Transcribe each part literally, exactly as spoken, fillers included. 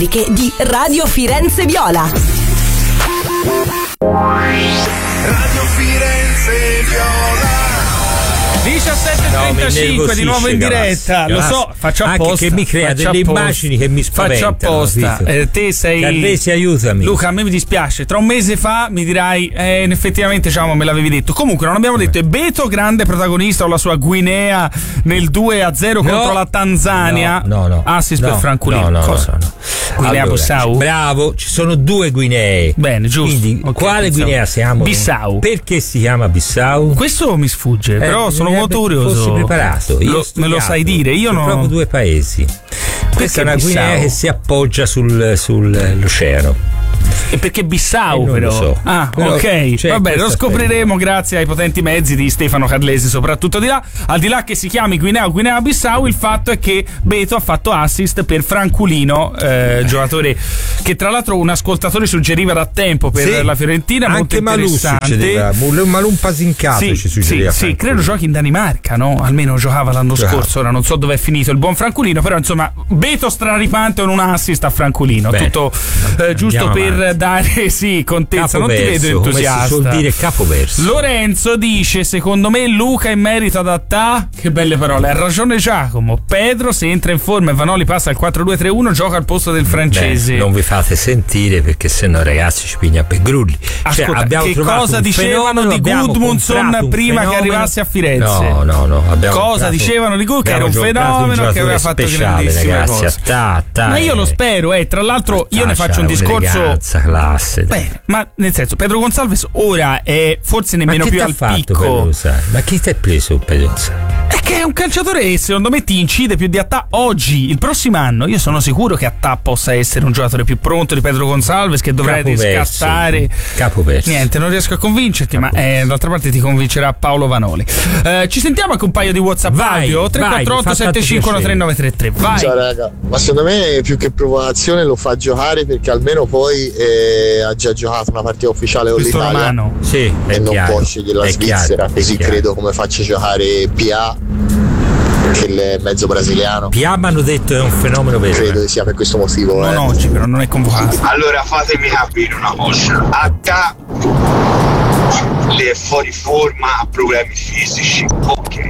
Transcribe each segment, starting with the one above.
di Radio Firenze Viola. Radio Firenze Viola. diciassette e trentacinque no, di nuovo in diretta. Lo so, faccio apposta. Anche che mi crea faccio delle apposta. immagini che mi spaventano. Faccio apposta. Eh, te sei. Carresi, aiutami. Luca, a me mi dispiace. Tra un mese fa mi dirai, eh, effettivamente, diciamo, me l'avevi detto. Comunque, non abbiamo detto. È Beto grande protagonista o la sua Guinea nel due a zero no, contro la Tanzania? No, no. no Assist no, per Francolino. No, no, Cosa? no, no, no. Guinea allora, Bissau? Bravo, ci sono due Guinee. Bene, giusto. Quindi, okay, quale pensavo. Guinea siamo? Bissau. Perché si chiama Bissau? Questo mi sfugge, eh, però sono molto curioso. Fossi preparato. Io Lo, me lo sai dire? Io non. Proprio due paesi. Questa è una Bissau? Guinea che si appoggia sul, sull'oceano. E perché Bissau, eh, non però? Lo so. Ah, però ok. Vabbè, lo scopriremo aspetta. grazie ai potenti mezzi di Stefano Carlesi, soprattutto di là. Al di là che si chiami Guinea o Guinea Bissau, il fatto è che Beto ha fatto assist per Franculino, eh, giocatore che tra l'altro un ascoltatore suggeriva da tempo per sì, la Fiorentina. Anche molto Malù succedeva. Malù un pasincato sì, ci suggeriva. Sì, sì, credo giochi in Danimarca, no? Almeno giocava l'anno Già. scorso. Ora non so dove è finito il buon Franculino, però insomma Beto straripante con un assist a Franculino. Beh, tutto eh, giusto per avanti. dare sì contezza. Non ti vedo entusiasta. Come si suol dire capoverso. Lorenzo dice: secondo me Luca in merito ad Attà, che belle parole, ha ragione Giacomo. Pedro se entra in forma e Vanoli passa al quattro due tre uno gioca al posto del francese. Beh, non vi fate sentire perché sennò ragazzi ci piglia per grulli. Ascolta, cioè, abbiamo che cosa dicevano di Gudmundsson prima che arrivasse a Firenze? No, no, no. Cosa dicevano di Gud? Che era un fenomeno un che aveva fatto grandissime ragazzi, cose. Attà, attà, ma io lo spero, eh. Tra l'altro io ne faccio un discorso. Classe. Beh, ma nel senso, Pedro Gonçalves ora è forse nemmeno più al picco. Ma chi ti ha preso Pedro Gonçalves? È che è un calciatore che secondo me ti incide più di Attà oggi. Il prossimo anno io sono sicuro che Attà possa essere un giocatore più pronto di Pedro Gonçalves, che dovrebbe riscattare. Capoverso. Niente, non riesco a convincerti, Capoverso. ma eh, d'altra parte ti convincerà Paolo Vanoli. Eh, ci sentiamo anche un paio di WhatsApp audio tre quattro otto sette cinque uno tre nove tre tre. Vai. Ciao raga, ma secondo me più che provocazione lo fa giocare perché almeno poi eh, ha già giocato una partita ufficiale con l'Italia. Romano. Sì, e non chiaro, può scegliere la Svizzera, chiaro, così credo come faccia giocare P A, che è il mezzo brasiliano. P A mi hanno detto è un fenomeno vero. Credo che sia per questo motivo. Non eh. oggi però non è convocato. Allora fatemi capire una cosa. Attà le è fuori forma, ha problemi fisici. Ok.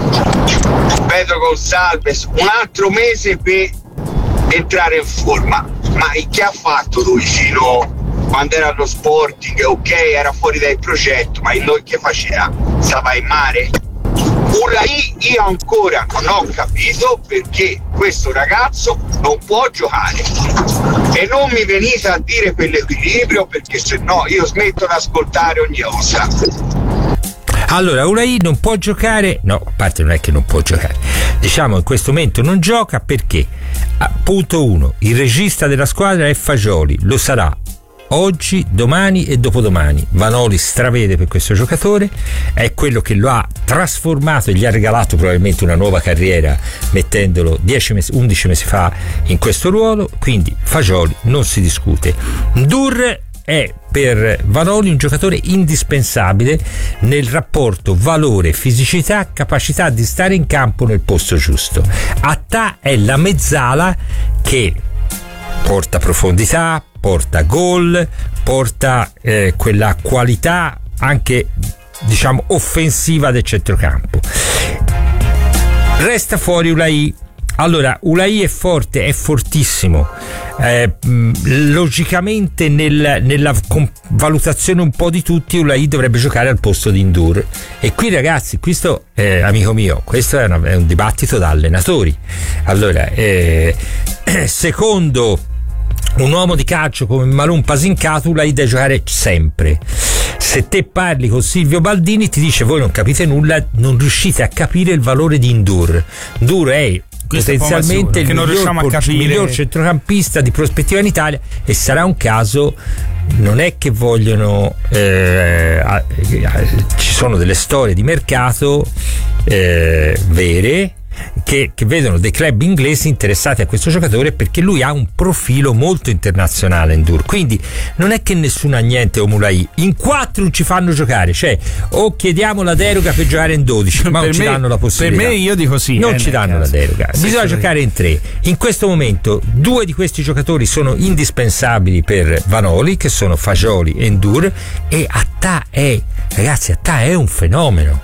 Pedro Gonçalves un altro mese per entrare in forma. Ma che ha fatto lui fino quando era allo Sporting? Ok, era fuori dal progetto, ma noi che faceva? Stava in mare? Ulai io ancora non ho capito perché questo ragazzo non può giocare e non mi venite a dire per l'equilibrio, perché se no io smetto di ascoltare ogni cosa. Allora, Ulai non può giocare, no, a parte non è che non può giocare, diciamo in questo momento non gioca perché, ah, punto uno, il regista della squadra è Fagioli, lo sarà oggi, domani e dopodomani. Vanoli stravede per questo giocatore, è quello che lo ha trasformato e gli ha regalato probabilmente una nuova carriera mettendolo dieci mesi, undici mesi fa in questo ruolo, quindi Fagioli non si discute. Ndur è per Vanoli un giocatore indispensabile nel rapporto valore, fisicità, capacità di stare in campo nel posto giusto. Attà è la mezzala che porta profondità, porta gol, porta eh, quella qualità anche diciamo offensiva del centrocampo. Resta fuori Ulai. Allora, Ulai è forte, è fortissimo. Eh, logicamente nel, nella valutazione un po' di tutti Ulai dovrebbe giocare al posto di Ndur, e qui ragazzi, questo eh, amico mio, questo è, una, è un dibattito da allenatori. Allora, eh, secondo un uomo di calcio come Malum Pasincato, Ulai deve giocare sempre. Se te parli con Silvio Baldini ti dice voi non capite nulla, non riuscite a capire il valore di Ndur. Ndur è potenzialmente il miglior, a il miglior centrocampista di prospettiva in Italia, e sarà un caso, non è che vogliono eh, eh, ci sono delle storie di mercato eh, vere che, che vedono dei club inglesi interessati a questo giocatore perché lui ha un profilo molto internazionale Ndour, quindi non è che nessuno ha niente o Moulaï, in quattro non ci fanno giocare, cioè o chiediamo la deroga per giocare in dodici ma per non ci me, danno la possibilità, per me io dico sì, non eh, ci danno caso. la deroga, sì, bisogna sì, giocare in tre. In questo momento due di questi giocatori sono indispensabili per Vanoli, che sono Fagioli e Ndour, e Attah è, ragazzi, Attah è un fenomeno,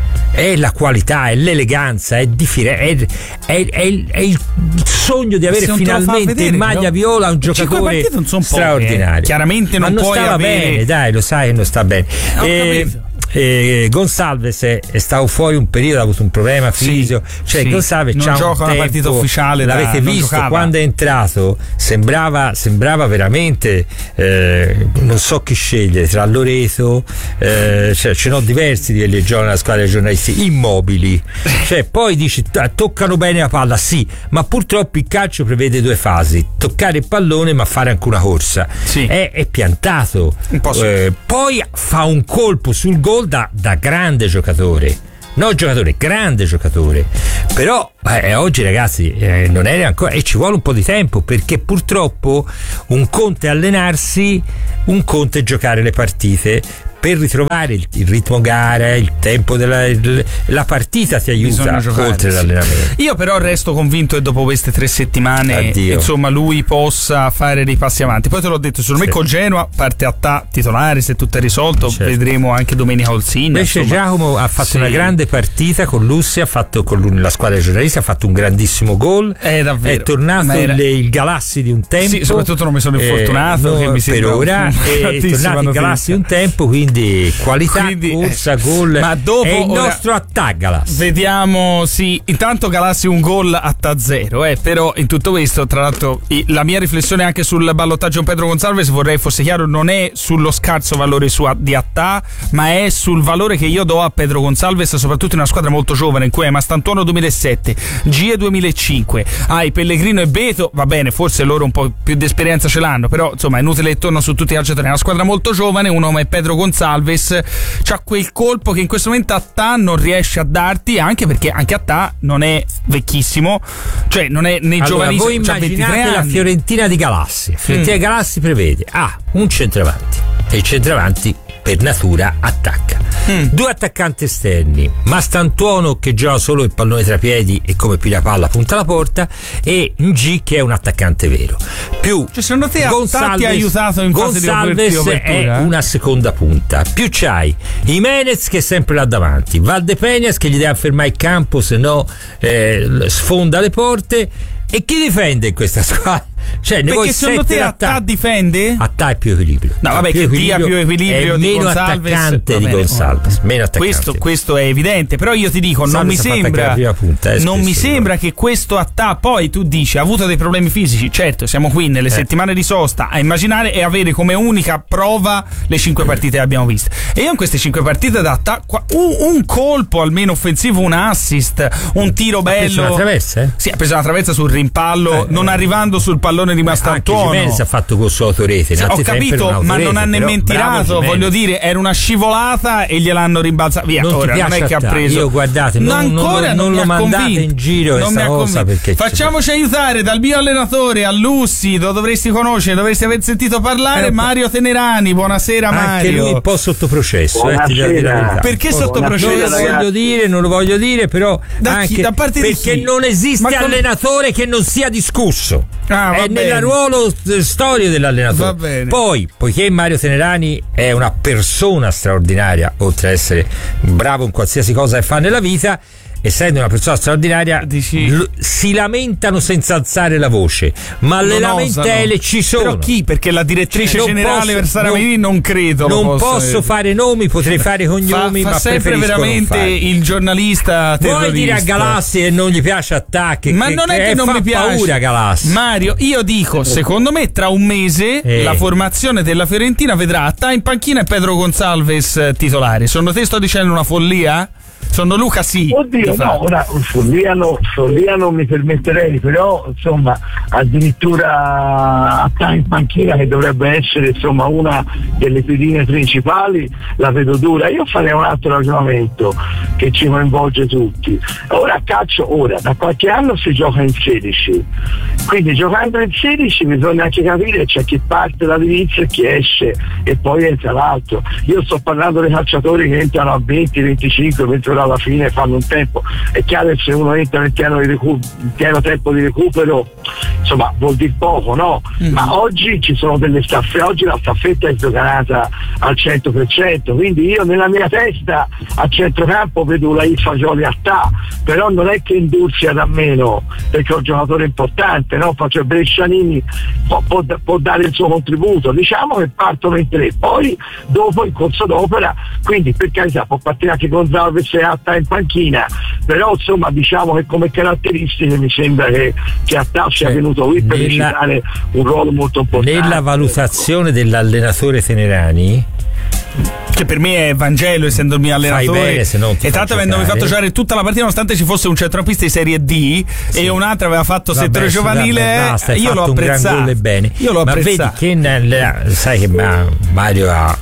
è la qualità, è l'eleganza, è, di Fire- è, è, è, il, è il sogno di avere finalmente vedere, in maglia no? viola un giocatore non son straordinario. Poche, eh. Chiaramente non, Ma non puoi stava avere... bene, dai, lo sai che non sta bene. Ho eh, capito. Eh, Gonsalves è, è stato fuori un periodo, ha avuto un problema fisio, sì, cioè sì. Gonsalves non c'ha gioca un una partita tempo, ufficiale, l'avete da, visto quando è entrato, sembrava, sembrava veramente eh, non so chi scegliere tra Loreto, eh, cioè, ce n'ho diversi di quelli giovani nella squadra dei giornalisti immobili, cioè poi dici toccano bene la palla, sì, ma purtroppo il calcio prevede due fasi, toccare il pallone ma fare anche una corsa, sì. è, è piantato, eh, poi fa un colpo sul gol Da, da grande giocatore, no giocatore, grande giocatore, però eh, oggi ragazzi eh, non è ancora, e ci vuole un po' di tempo, perché purtroppo un conto è allenarsi, un conto è giocare le partite. Per ritrovare il, il ritmo gara, il tempo della il, la partita ti aiuta giocare, oltre sì. l'allenamento. Io però resto convinto che dopo queste tre settimane Addio. insomma lui possa fare dei passi avanti. Poi te l'ho detto, secondo sì. me col Genoa parte Attah titolare, se tutto è risolto, certo. vedremo anche domenica Olsigna. Invece insomma. Giacomo ha fatto sì. una grande partita con Lussi, ha fatto con la squadra dei giornalisti, ha fatto un grandissimo gol, è, davvero. è tornato era... il, il Galassi di un tempo, sì, soprattutto non mi sono infortunato, eh, che mi per sembra ora è tornato il Galassi di un tempo, quindi qualità, quindi, corsa, gol, ma dopo è il ora, nostro Attah Galassi. Vediamo, sì, intanto Galassi un gol Attah zero, eh, però in tutto questo, tra l'altro, la mia riflessione anche sul ballottaggio Pedro Gonsalves, vorrei fosse chiaro, non è sullo scarso valore su, di Attah, ma è sul valore che io do a Pedro Gonsalves, soprattutto in una squadra molto giovane in cui hai Mastantuono duemilasette, Gie duemilacinque, hai Pellegrino e Beto, va bene, forse loro un po' più di esperienza ce l'hanno, però insomma è inutile che torno su tutti i calciatori, è una squadra molto giovane, un uomo è Pedro Gonsalves, c'ha quel colpo che in questo momento Attah non riesce a darti, anche perché anche Attah non è vecchissimo, cioè non è nei allora, giovanissimi, voi immaginate la Fiorentina di Galassi. Fiorentina mm. di Galassi prevede ah, un centravanti, e il centravanti per natura attacca, mm. due attaccanti esterni, Mastantuono che gioca solo il pallone tra piedi e come piglia palla punta la porta, e Ng che è un attaccante vero, più cioè, secondo te Gonsalves, ti ha aiutato in fase Gonsalves di apertura? È una seconda punta, più c'hai Jimenez che è sempre là davanti, Valdepeñas che gli deve fermare il campo, se no eh, sfonda le porte, e chi difende in questa squadra? Cioè, ne perché secondo te Attah difende? Attah è più equilibrio. No, vabbè, che dia più equilibrio è di meno Gonsalves, attaccante di Gonsalves, meno attaccante. Questo, questo è evidente, però io ti dico, non mi sembra punta, eh, non mi spesso, sembra che questo Attah, poi tu dici ha avuto dei problemi fisici, certo, siamo qui nelle eh. settimane di sosta a immaginare e avere come unica prova le cinque partite che abbiamo visto, e io in queste cinque partite da Attah un, un colpo almeno offensivo, un assist, un tiro bello, ha preso una traversa, eh? Sì, ha preso una traversa sul rimpallo, eh, non eh. arrivando sul pallone di Mastantuono. Jimenez ha fatto col suo autorete, sì, ho capito, ma non ha nemmeno tirato, voglio dire, era una scivolata e gliel'hanno rimbalzato via. Non ora non è che ha preso. Io guardate, non, ancora non, non, non lo mandate convinto. in giro non questa cosa, perché facciamoci aiutare dal mio allenatore a Lussi, lo dovresti conoscere, dovresti aver sentito parlare, eh, Mario Tenerani. Buonasera Mario. Anche lui un po' sotto processo, eh, ti devo dire la verità. Perché sotto processo? Non lo voglio dire, non lo voglio dire, però da anche chi, da parte perché di chi? non esiste Ma allenatore come... che non sia discusso. Ah, è nel ruolo storico dell'allenatore. Poi, poiché Mario Tenerani è una persona straordinaria, oltre ad essere bravo in qualsiasi cosa che fa nella vita, essendo una persona straordinaria, l- si lamentano senza alzare la voce, ma non le lamentele ci sono. Però chi? Perché la direttrice cioè, generale Versara Mini non, non credo non lo posso essere. fare nomi, potrei fare cognomi, fa, fa ma sempre veramente il giornalista terrorista. Vuoi dire a Galassi che non gli piace Attah, che, ma che, non è che, che non fa mi piace paura Galassi. Mario, io dico, secondo me tra un mese eh. la formazione della Fiorentina vedrà Attah in panchina e Pedro Gonsalves titolare. Secondo te sto dicendo una follia? Sono Luca sì. Oddio, no, ora follia, no, follia non mi permetterei, però insomma addirittura a in panchina, che dovrebbe essere insomma una delle pedine principali, la vedo dura. Io farei un altro ragionamento che ci coinvolge tutti. Ora a calcio, ora da qualche anno si gioca in sedici, quindi giocando in sedici bisogna anche capire c'è chi parte dall'inizio e chi esce e poi entra l'altro. Io sto parlando dei calciatori che entrano a venti, venticinque, mentre alla fine fanno un tempo. È chiaro che se uno entra nel pieno, di recu- pieno tempo di recupero, insomma vuol dire poco, no? Mm. Ma oggi ci sono delle staffette, oggi la staffetta è sdoganata al cento per cento, quindi io nella mia testa a centrocampo vedo la Fagioli a ta, però non è che Indursia da meno, perché è un giocatore importante, no? Faccio Brescianini può, può, può dare il suo contributo, diciamo che partono in tre, poi dopo in corso d'opera, quindi per carità può partire anche Gonzalez e Atta in panchina, però insomma diciamo che come caratteristiche mi sembra che, che Atta sia cioè, venuto qui per recitare un ruolo molto importante. Nella valutazione dell'allenatore Tenerani, che per me è Vangelo essendo il mio allenatore, bene, se non ti e tanto avendomi fatto giocare tutta la partita nonostante ci fosse un centrocampista di serie D, sì, e un'altra aveva fatto vabbè, settore giovanile, basta, io l'ho apprezzato bene. io l'ho ma apprezzato. Vedi che nel, sai che Mario ha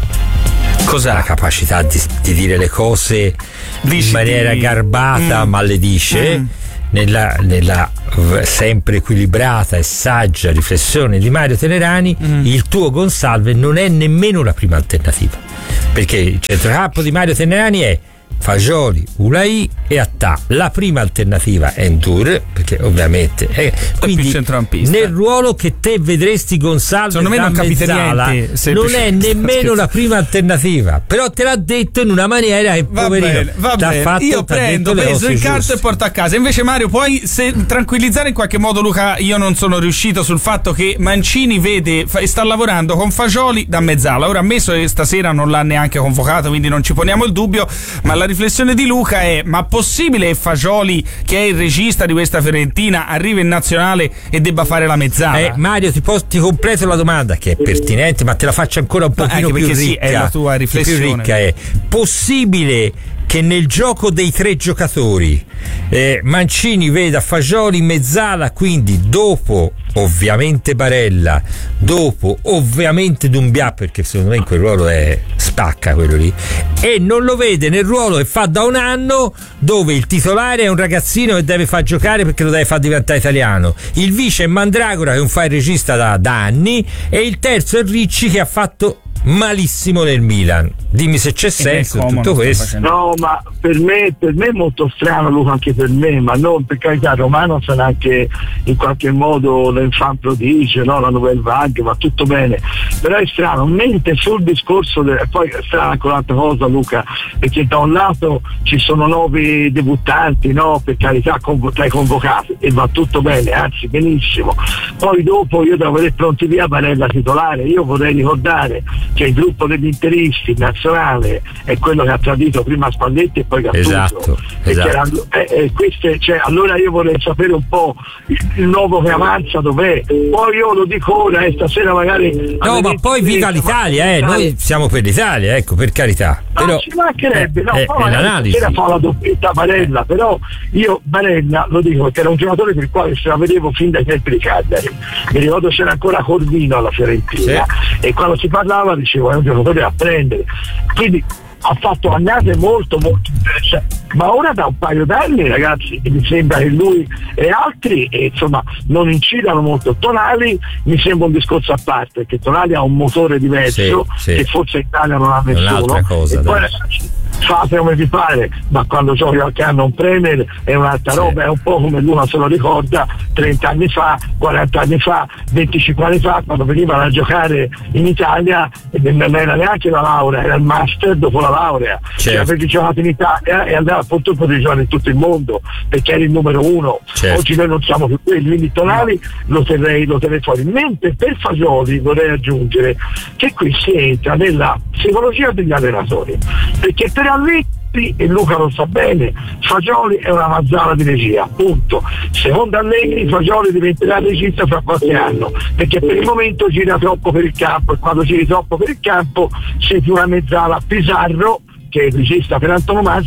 Cos'ha? La capacità di, di dire le cose Dici in maniera di... garbata, mm. maledice, mm. Nella, nella sempre equilibrata e saggia riflessione di Mario Tenerani, mm. il tuo Gonsalve non è nemmeno la prima alternativa, perché il centrocampo di Mario Tenerani è Fagioli, Ulai e Attà. La prima alternativa è Ndur, perché ovviamente è quindi nel ruolo che te vedresti Gonsalve secondo me non Mezzala, niente, non è nemmeno la prima alternativa, però te l'ha detto in una maniera che va poverino bene, va t'ha bene. fatto, io prendo, preso il carto e porto a casa. Invece Mario, puoi se, tranquillizzare in qualche modo Luca? Io non sono riuscito sul fatto che Mancini vede e sta lavorando con Fagioli da Mezzala. Ora ammesso che stasera non l'ha neanche convocato, quindi non ci poniamo il dubbio, ma la riflessione di Luca è: ma possibile che Fagioli, che è il regista di questa Fiorentina, arrivi in nazionale e debba fare la Mezzala? Eh, Mario, ti, posso, ti completo la domanda, che è pertinente, ma te la faccio ancora un pochino no, più ricca. Sì, è la tua riflessione. Più ricca è: possibile che nel gioco dei tre giocatori eh, Mancini veda Fagioli, Mezzala, quindi dopo ovviamente Barella, dopo ovviamente Doumbia, perché secondo me in quel ruolo è spacca quello lì, e non lo vede nel ruolo che fa da un anno, dove il titolare è un ragazzino che deve far giocare perché lo deve far diventare italiano, il vice è Mandragora che non fa il regista da, da anni, e il terzo è Ricci che ha fatto malissimo nel Milan. Dimmi se c'è senso tutto questo. No, ma per me, per me è molto strano, Luca, anche per me, ma non per carità. Romano sarà anche in qualche modo l'enfant prodigio, no? La nouvelle vague, va tutto bene, però è strano, mentre sul discorso de... poi è strana anche un'altra cosa, Luca, perché da un lato ci sono nuovi debuttanti, no? Per carità, tra i convocati, e va tutto bene, anzi benissimo, poi dopo io devo vedere pronti via Barella titolare. Io vorrei ricordare che il gruppo degli interisti nazionale è quello che ha tradito prima Spalletti e poi Gattuso. Esatto, esatto. Eh, eh, queste, cioè, allora io vorrei sapere un po' il, il nuovo che avanza dov'è. Poi io lo dico ora, e stasera magari no, ma poi viva l'Italia, eh, noi siamo per l'Italia, ecco, per carità. Ma però, ci mancherebbe, no, eh, poi l'analisi stasera fa la doppietta Barella, però io Barella lo dico perché era un giocatore per il quale se la vedevo fin dai tempi di Cagliari. Mi ricordo c'era ancora Corvino alla Fiorentina, sì, e quando si parlava dicevo è un giocatore da prendere, quindi ha fatto annate molto molto interessanti, ma ora da un paio d'anni, ragazzi, mi sembra che lui e altri e, insomma, non incidano molto. Tonali mi sembra un discorso a parte, perché Tonali ha un motore diverso, sì, sì, che forse in Italia non ha nessuno, cosa, e poi ragazzi, fate come vi pare, ma quando giochi qualche anno un Premier è un'altra, sì, roba, è un po' come l'uno se lo ricorda trenta anni fa, quaranta anni fa, venticinque anni fa, quando venivano a giocare in Italia e non era neanche la laurea, era il master dopo la laurea, certo, cioè avevi giocato in Italia e andava purtroppo di giocare in tutto il mondo perché eri il numero uno, certo. Oggi noi non siamo più quelli, quindi Tonali no, lo terrei, lo terrei fuori. Mentre per Fagioli vorrei aggiungere che qui si entra nella psicologia degli allenatori, perché per Allegri, e Luca lo sa bene, Fagioli è una mazzara di regia, punto. Secondo Allegri Fagioli diventerà regista fra qualche anno, perché per il momento gira troppo per il campo, e quando giri troppo per il campo sei più una mezzala. Pizarro, che è il regista per antonomasia,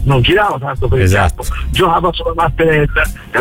non girava tanto per esatto. il campo, giocava sulla mattonetta,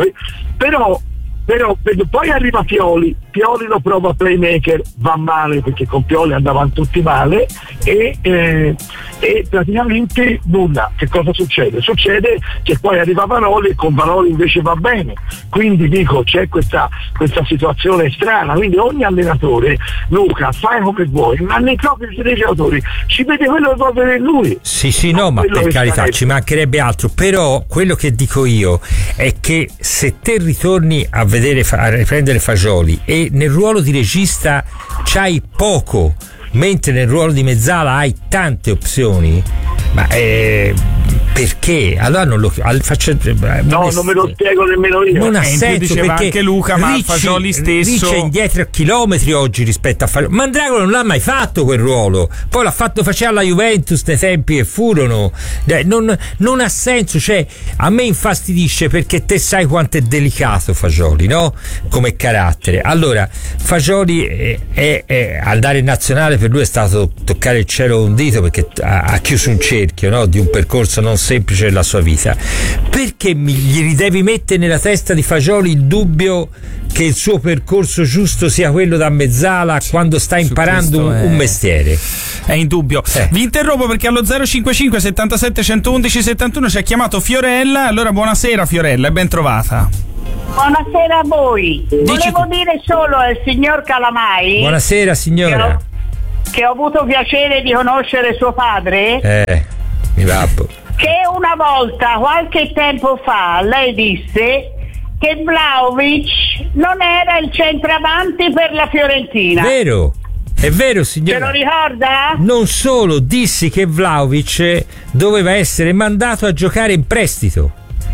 però però poi arriva Pioli, Pioli lo prova playmaker, va male perché con Pioli andavano tutti male e, eh, e praticamente nulla. Che cosa succede? Succede che poi arriva Vanoli e con Vanoli invece va bene, quindi dico c'è questa, questa situazione strana, quindi ogni allenatore, Luca, fai come vuoi, ma nei propri giocatori ci vede quello che vuole vedere lui. Sì sì no, ma per carità ci mancherebbe altro, però quello che dico io è che se te ritorni a vedere, a riprendere Fagioli e nel ruolo di regista c'hai poco, mentre nel ruolo di mezzala hai tante opzioni, ma eh, perché? Allora non lo faccio. No, non me lo spiego nemmeno io. Non ha eh, senso perché anche Luca, ma Ricci, Fagioli stesso Ricci è indietro a chilometri oggi rispetto a Fagioli. Mandragora non l'ha mai fatto quel ruolo, poi l'ha fatto facere alla Juventus nei tempi che furono. Non, non ha senso, cioè a me infastidisce perché te sai quanto è delicato Fagioli, no? Come carattere. Allora Fagioli è, è, è, andare in nazionale per lui è stato toccare il cielo con un dito, perché ha, ha chiuso un cerchio, no? Di un percorso non semplice della sua vita. Perché mi, gli devi mettere nella testa di Fagioli il dubbio che il suo percorso giusto sia quello da mezzala quando sta imparando un, un mestiere? È indubbio. Eh. Vi interrompo perché allo zero cinquantacinque settantasette centoudici settantuno ci ha chiamato Fiorella. Allora buonasera Fiorella e ben trovata. Buonasera a voi. Dici Volevo tu. dire solo al signor Calamai. Buonasera signora. Che ho, che ho avuto piacere di conoscere suo padre. Eh, mi va. Che una volta, qualche tempo fa, lei disse che Vlahovic non era il centravanti per la Fiorentina. Vero, è vero signora. Se lo ricorda? Non solo, dissi che Vlahovic doveva essere mandato a giocare in prestito.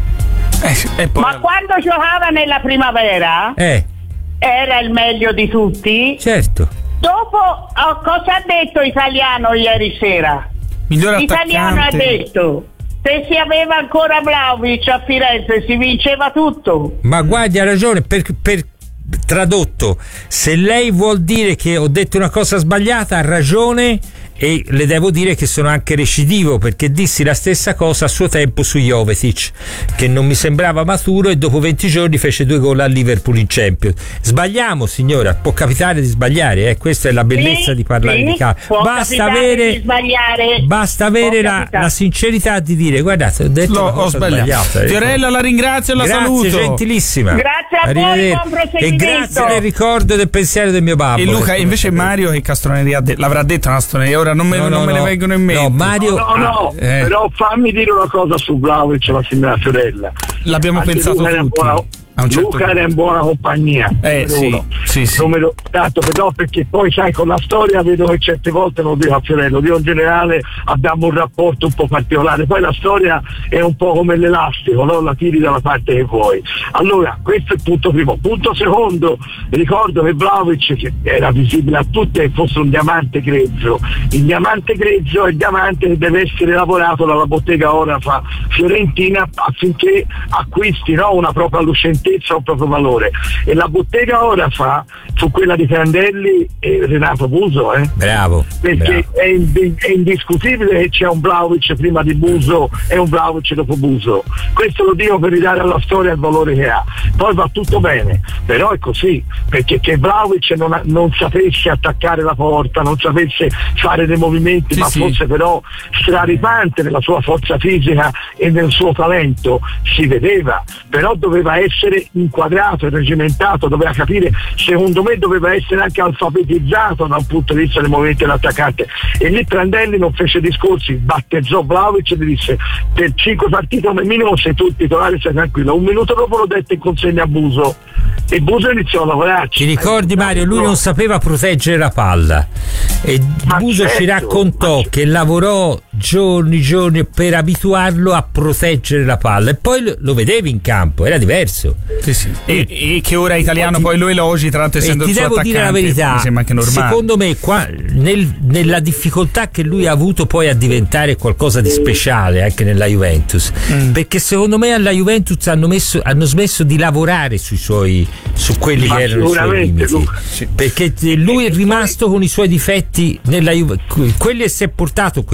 Eh, poi... Ma quando giocava nella primavera Eh, era il meglio di tutti. certo. Dopo, oh, cosa ha detto Italiano ieri sera? Migliore Italiano ha attaccante. detto: se si aveva ancora Vlahovic a Firenze si vinceva tutto. Ma guardi, ha ragione, per, per tradotto, se lei vuol dire che ho detto una cosa sbagliata, ha ragione, e le devo dire che sono anche recidivo, perché dissi la stessa cosa a suo tempo su Jovetic, che non mi sembrava maturo e dopo venti giorni fece due gol a Liverpool in Champions. Sbagliamo signora, può capitare di sbagliare, eh? Questa è la bellezza Sì, di parlare sì, di calcio. può Basta capitare avere, di sbagliare. basta avere Può la, capitare. la sincerità di dire: guardate, ho detto Lo, una ho cosa sbagliato. sbagliata. Fiorella, la ringrazio e la Grazie, saluto. gentilissima. Grazie a voi, Arrivederci. buon proseguimento. E grazie del ricordo del pensiero del mio babbo. E Luca, invece Mario che castroneria de- l'avrà detto una castroneria, ora non me, No, non no, me no. ne vengono in mente. No, Mario, No, no, eh. però fammi dire una cosa su Vlahovic e la signora Fiorella. L'abbiamo Anche pensato Luca era in tutti. buona- A un certo Luca punto. era in buona compagnia. Eh, numero sì, uno. sì, sì. Numero dato, però, perché poi sai, con la storia vedo che certe volte, non dico a Fiorello, dico in generale abbiamo un rapporto un po' particolare, poi la storia è un po' come l'elastico, no? La tiri dalla parte che vuoi. Allora, questo è il punto primo. Punto secondo, ricordo che Vlahovic, che era visibile a tutti, che fosse un diamante grezzo. Il diamante grezzo è il diamante che deve essere lavorato dalla bottega Orafa Fiorentina affinché acquisti, no, una propria lucentezza, un proprio valore. E la bottega Orafa fu quella di Prandelli e Renato Buso, eh? bravo, Perché bravo. È, ind- è indiscutibile che c'è un Vlahovic prima di Buso e un Vlahovic dopo Buso. Questo lo dico per ridare alla storia il valore che ha. Poi va tutto bene, però è così, perché che Vlahovic non, ha- non sapesse attaccare la porta, non sapesse fare dei movimenti, Sì, ma sì. fosse però straripante nella sua forza fisica e nel suo talento, si vedeva, però doveva essere inquadrato e regimentato, doveva capire, secondo me doveva essere anche alfabetizzato da un punto di vista dei movimenti dell'attaccante. E lì Prandelli non fece discorsi, battezzò Vlahovic e gli disse: per cinque partite come minimo sei tu il titolare, sei tranquillo. Un minuto dopo lo dette in consegna a Buso e Buso iniziò a lavorarci. Ti ricordi Mario, lui non sapeva proteggere la palla e Ma Buso ci certo, raccontò ma c- che lavorò giorni giorni per abituarlo a proteggere la palla e poi lo, lo vedevi in campo, era diverso. Sì, sì. E, e che ora Italiano poi lo elogi, tra l'altro E essendo ti il suo devo dire la attaccante, verità, mi sembra anche normale. secondo me qua, nel- nella difficoltà che lui ha avuto poi a diventare qualcosa di speciale anche nella Juventus, Mm. perché secondo me alla Juventus hanno, messo, hanno smesso di lavorare sui suoi, su quelli Ma che erano i suoi sicuramente, limiti, Luca. perché lui è rimasto con i suoi difetti nella Juventus, quelli che si è portato, quei pochi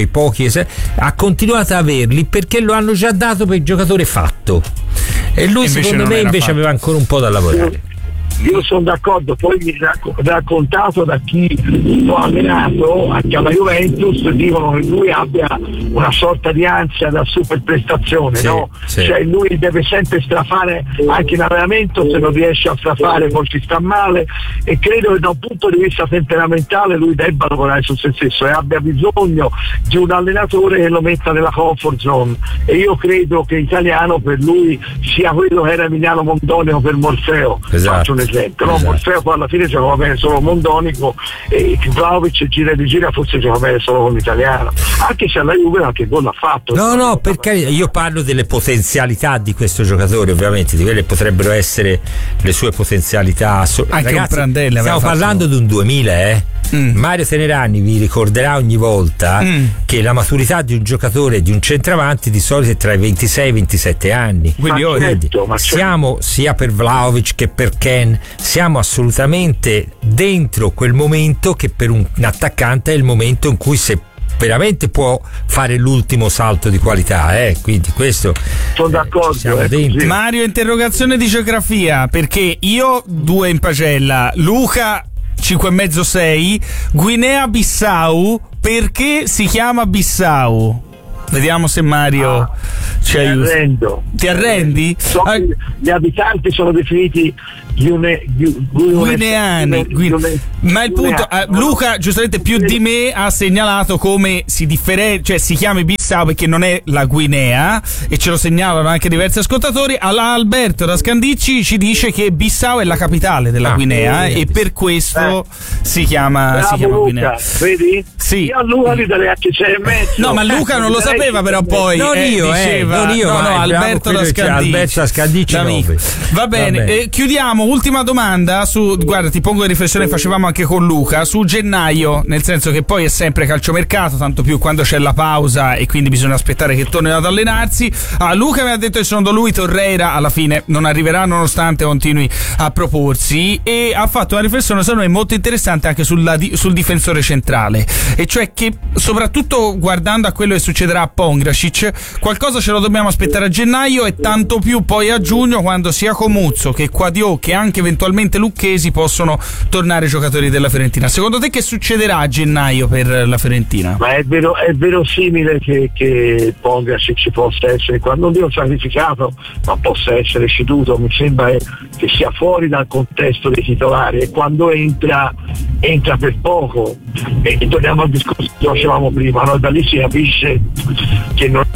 ha continuato ad averli perché lo hanno già dato per giocatore fatto, e lui invece secondo me invece fatto. aveva ancora un po' da lavorare. Io sono d'accordo, poi mi racco- raccontato da chi lo ha allenato anche alla Juventus, dicono che lui abbia una sorta di ansia da super prestazione, Sì, no? sì. Cioè lui deve sempre strafare anche in allenamento, se non riesce a strafare poi ci sta male, e credo che da un punto di vista temperamentale lui debba lavorare su se stesso e abbia bisogno di un allenatore che lo metta nella comfort zone, e io credo che Italiano per lui sia quello che era Emiliano Mondonico per Morfeo. Esatto. Faccio un esempio, no? Esatto. Morfeo poi alla fine giocava bene solo Mondonico, e Vlahovic gira di gira forse gioca bene solo con l'Italiano, anche se alla Juve anche gol l'ha fatto. No, no, per carità, io parlo delle potenzialità di questo giocatore, ovviamente, di quelle potrebbero essere le sue potenzialità. Anche Ragazzi, un Prandelli stiamo aveva parlando fatto- di un duemila, eh? Mm. Mario Tenerani vi ricorderà ogni volta Mm. che la maturità di un giocatore, di un centravanti, di solito è tra i ventisei e i ventisette anni. Quindi Ma io- certo, ma certo. Siamo, sia per Vlahovic che per Ken, siamo assolutamente dentro quel momento che per un attaccante è il momento in cui se veramente può fare l'ultimo salto di qualità, eh? Quindi questo Sono eh, d'accordo, ci siamo eh, dentro. così. Mario, interrogazione di geografia, perché io due in pagella, Luca cinque e mezzo sei, Guinea Bissau, perché si chiama Bissau? Vediamo se Mario Ah, ci Mi aiuta. arrendo. Ti arrendi? So Ah, che gli abitanti sono definiti Guine- Gu- Gu- Guineani, Guine- Guine- ma il punto, eh, Guineani. Luca giustamente più di me ha segnalato come si differenzia, cioè si chiama Bissau perché non è la Guinea, e ce lo segnalano anche diversi ascoltatori. Alla Alberto da Scandicci ci dice che Bissau è la capitale della Ah, Guinea, eh, e per questo si chiama, si Bravo chiama Luca, Guinea. vedi? Sì. Io a Luca gli darei anche sei e mezzo. No, ma Luca non lo sapeva, però poi Non eh, io, eh, diceva, non io, no, ma no, è bravo Alberto da quello che c'è, Scandicci. Alberto da Scandicci D'amico. nove. Va bene, Va bene. eh, chiudiamo. Ultima domanda su, guarda, ti pongo le riflessioni che facevamo anche con Luca su gennaio, nel senso che poi è sempre calciomercato, tanto più quando c'è la pausa e quindi bisogna aspettare che tornino ad allenarsi. Ah, Luca mi ha detto che secondo lui Torreira alla fine non arriverà nonostante continui a proporsi, e ha fatto una riflessione secondo me molto interessante anche sulla, di- sul difensore centrale, e cioè che soprattutto guardando a quello che succederà a Pongracic qualcosa ce lo dobbiamo aspettare a gennaio, e tanto più poi a giugno, quando sia Comuzzo che Quadio che anche eventualmente Lucchesi possono tornare giocatori della Fiorentina. Secondo te che succederà a gennaio per la Fiorentina? Ma è, vero, è verosimile che, che Pongracic ci possa essere, quando non dico sacrificato, ma possa essere ceduto. Mi sembra che sia fuori dal contesto dei titolari, e quando entra entra per poco, e torniamo al discorso che facevamo prima, no? Da lì si capisce che non.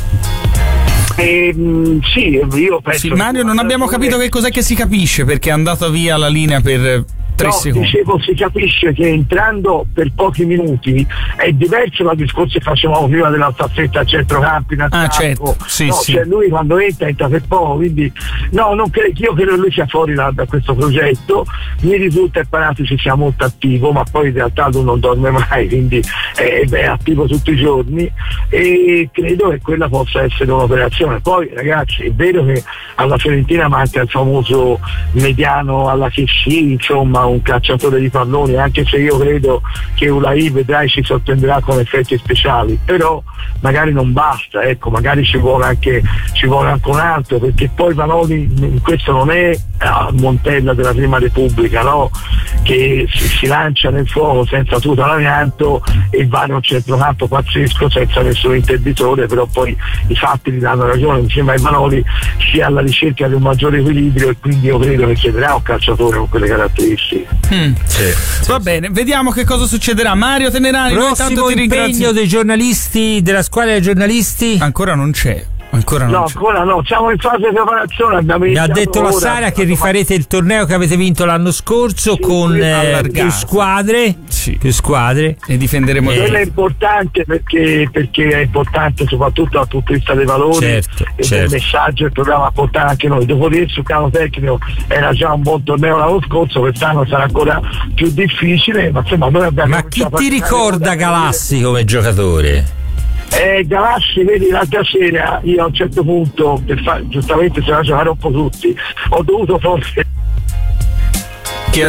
E, mh, sì, io penso. Sì, Mario, non abbiamo capito che cos'è che si capisce, perché è andata via la linea per tre No, secondi. dicevo, si capisce che entrando per pochi minuti è diverso dal discorso che facevamo prima della staffetta a centrocampo in attacco. Ah, certo, sì, no, sì. Cioè lui quando entra entra per poco, quindi no, non credo, io credo che lui sia fuori da, da questo progetto. Mi risulta che Paratici sia molto attivo, ma poi in realtà lui non dorme mai, quindi è, è attivo tutti i giorni, e credo che quella possa essere un'operazione. Poi ragazzi, è vero che alla Fiorentina manca il famoso mediano alla Chessi, insomma un calciatore di palloni, anche se io credo che Ulai, vedrai, ci sorprenderà con effetti speciali, però magari non basta, ecco, magari ci vuole anche ci vuole anche un altro, perché poi Vanoli, questo non è a Montella della Prima Repubblica, no? Che si, si lancia nel fuoco senza tuta l'amianto e va in un centrocampo pazzesco senza nessun intenditore, però poi i fatti gli danno ragione. Mi sembra che Vanoli sia alla ricerca di un maggiore equilibrio, e quindi io credo che chiederà un calciatore con quelle caratteristiche. Mm. Sì, sì, Va bene, vediamo che cosa succederà. Mario Tenerani, noi Prossimo tanto ti impegno ringrazio. dei giornalisti, della squadra dei giornalisti. Ancora non c'è. Ancora non No, c'è. ancora no, siamo in fase di preparazione, abbiamo Mi ha iniziato detto la ora. Sara che rifarete il torneo che avete vinto l'anno scorso Sì, con sì, eh, allargato. più squadre, Sì. più squadre. E difenderemo Eh, Quello è importante perché, perché è importante soprattutto dal punto di vista dei valori, Certo, e certo. del messaggio il programma a portare anche noi. Dopodiché sul piano tecnico era già un buon torneo l'anno scorso, quest'anno sarà ancora più difficile, ma insomma noi abbiamo Ma chi cominciato a ti giocare ricorda con- Galassi come giocatore? Eh, Galassi, vedi, l'altra sera io a un certo punto, per fa- giustamente se la giocare un po' tutti, ho dovuto forse Che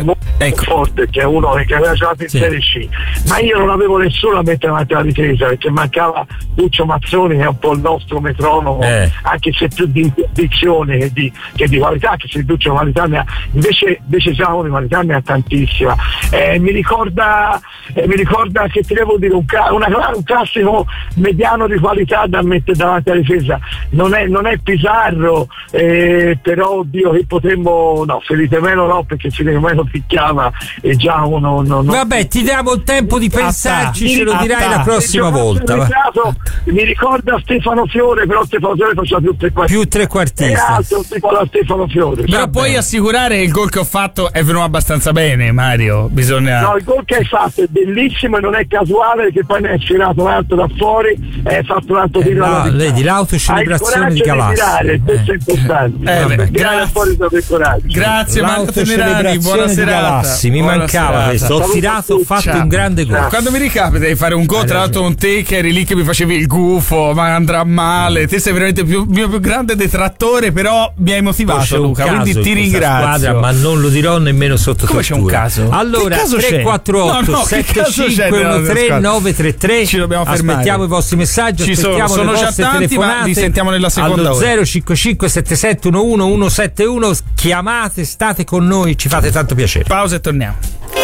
ecco. forte, che è uno che aveva giocato in sì. Serie C, ma io non avevo nessuno a mettere davanti alla difesa perché mancava Lucio Mazzoni, che è un po' il nostro metronomo, eh. anche se più di intuizione che di, che di qualità, anche se Lucio qualità ne ha, invece, invece Giacomo di qualità ne ha tantissima. Eh, mi ricorda eh, mi ricorda che ti devo dire un, una, un classico mediano di qualità da mettere davanti alla difesa, non è, non è Pizarro, eh, però oddio che potremmo, no, Felipe Melo no, perché Felipe Melo picchiava e Giacomo non, non, non... Vabbè, ti diamo il tempo di pensarci, ce lo dirai la prossima volta. Caso, mi ricorda Stefano Fiore, però Stefano Fiore faceva più trequartista, più trequartista. È Stefano Fiore. Però puoi assicurare che il gol che ho fatto è venuto abbastanza bene, Mario, bisogna... No, il gol che hai fatto è bellissimo e non è casuale, perché poi ne è girato un altro da fuori e hai fatto un altro eh, tiro no, vedi l'autocelebrazione di Galassi, tirare, questo è importante. Eh, beh, grazie, grazie, grazie Marco Tenerani, buona serata. Galassi, mi buona mancava questo, ho tirato, ho fatto un grande gol. Quando mi ricapita di fare un gol, tra l'altro un te che eri lì che mi facevi il gufo, ma andrà male, te sei veramente il più, mio più grande detrattore, però mi hai motivato, Luca, quindi ti ringrazio. Squadra, ma non lo dirò nemmeno sotto come tortura. C'è un caso? Allora, tre quattro otto sette cinque uno tre nove tre tre, ci dobbiamo fermare. Aspettiamo i vostri messaggi, ci aspettiamo sono, sono le già tanti, telefonate. Ma li sentiamo nella seconda allo ora. zero cinque cinque sette sette uno uno uno sette uno, chiamate, state con noi, ci fate tanto piacere. Pausa e torniamo.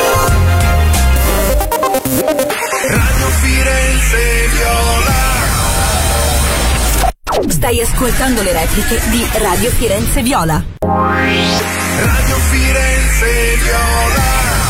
Radio Firenze Viola. Stai ascoltando le repliche di Radio Firenze Viola. Radio Firenze Viola.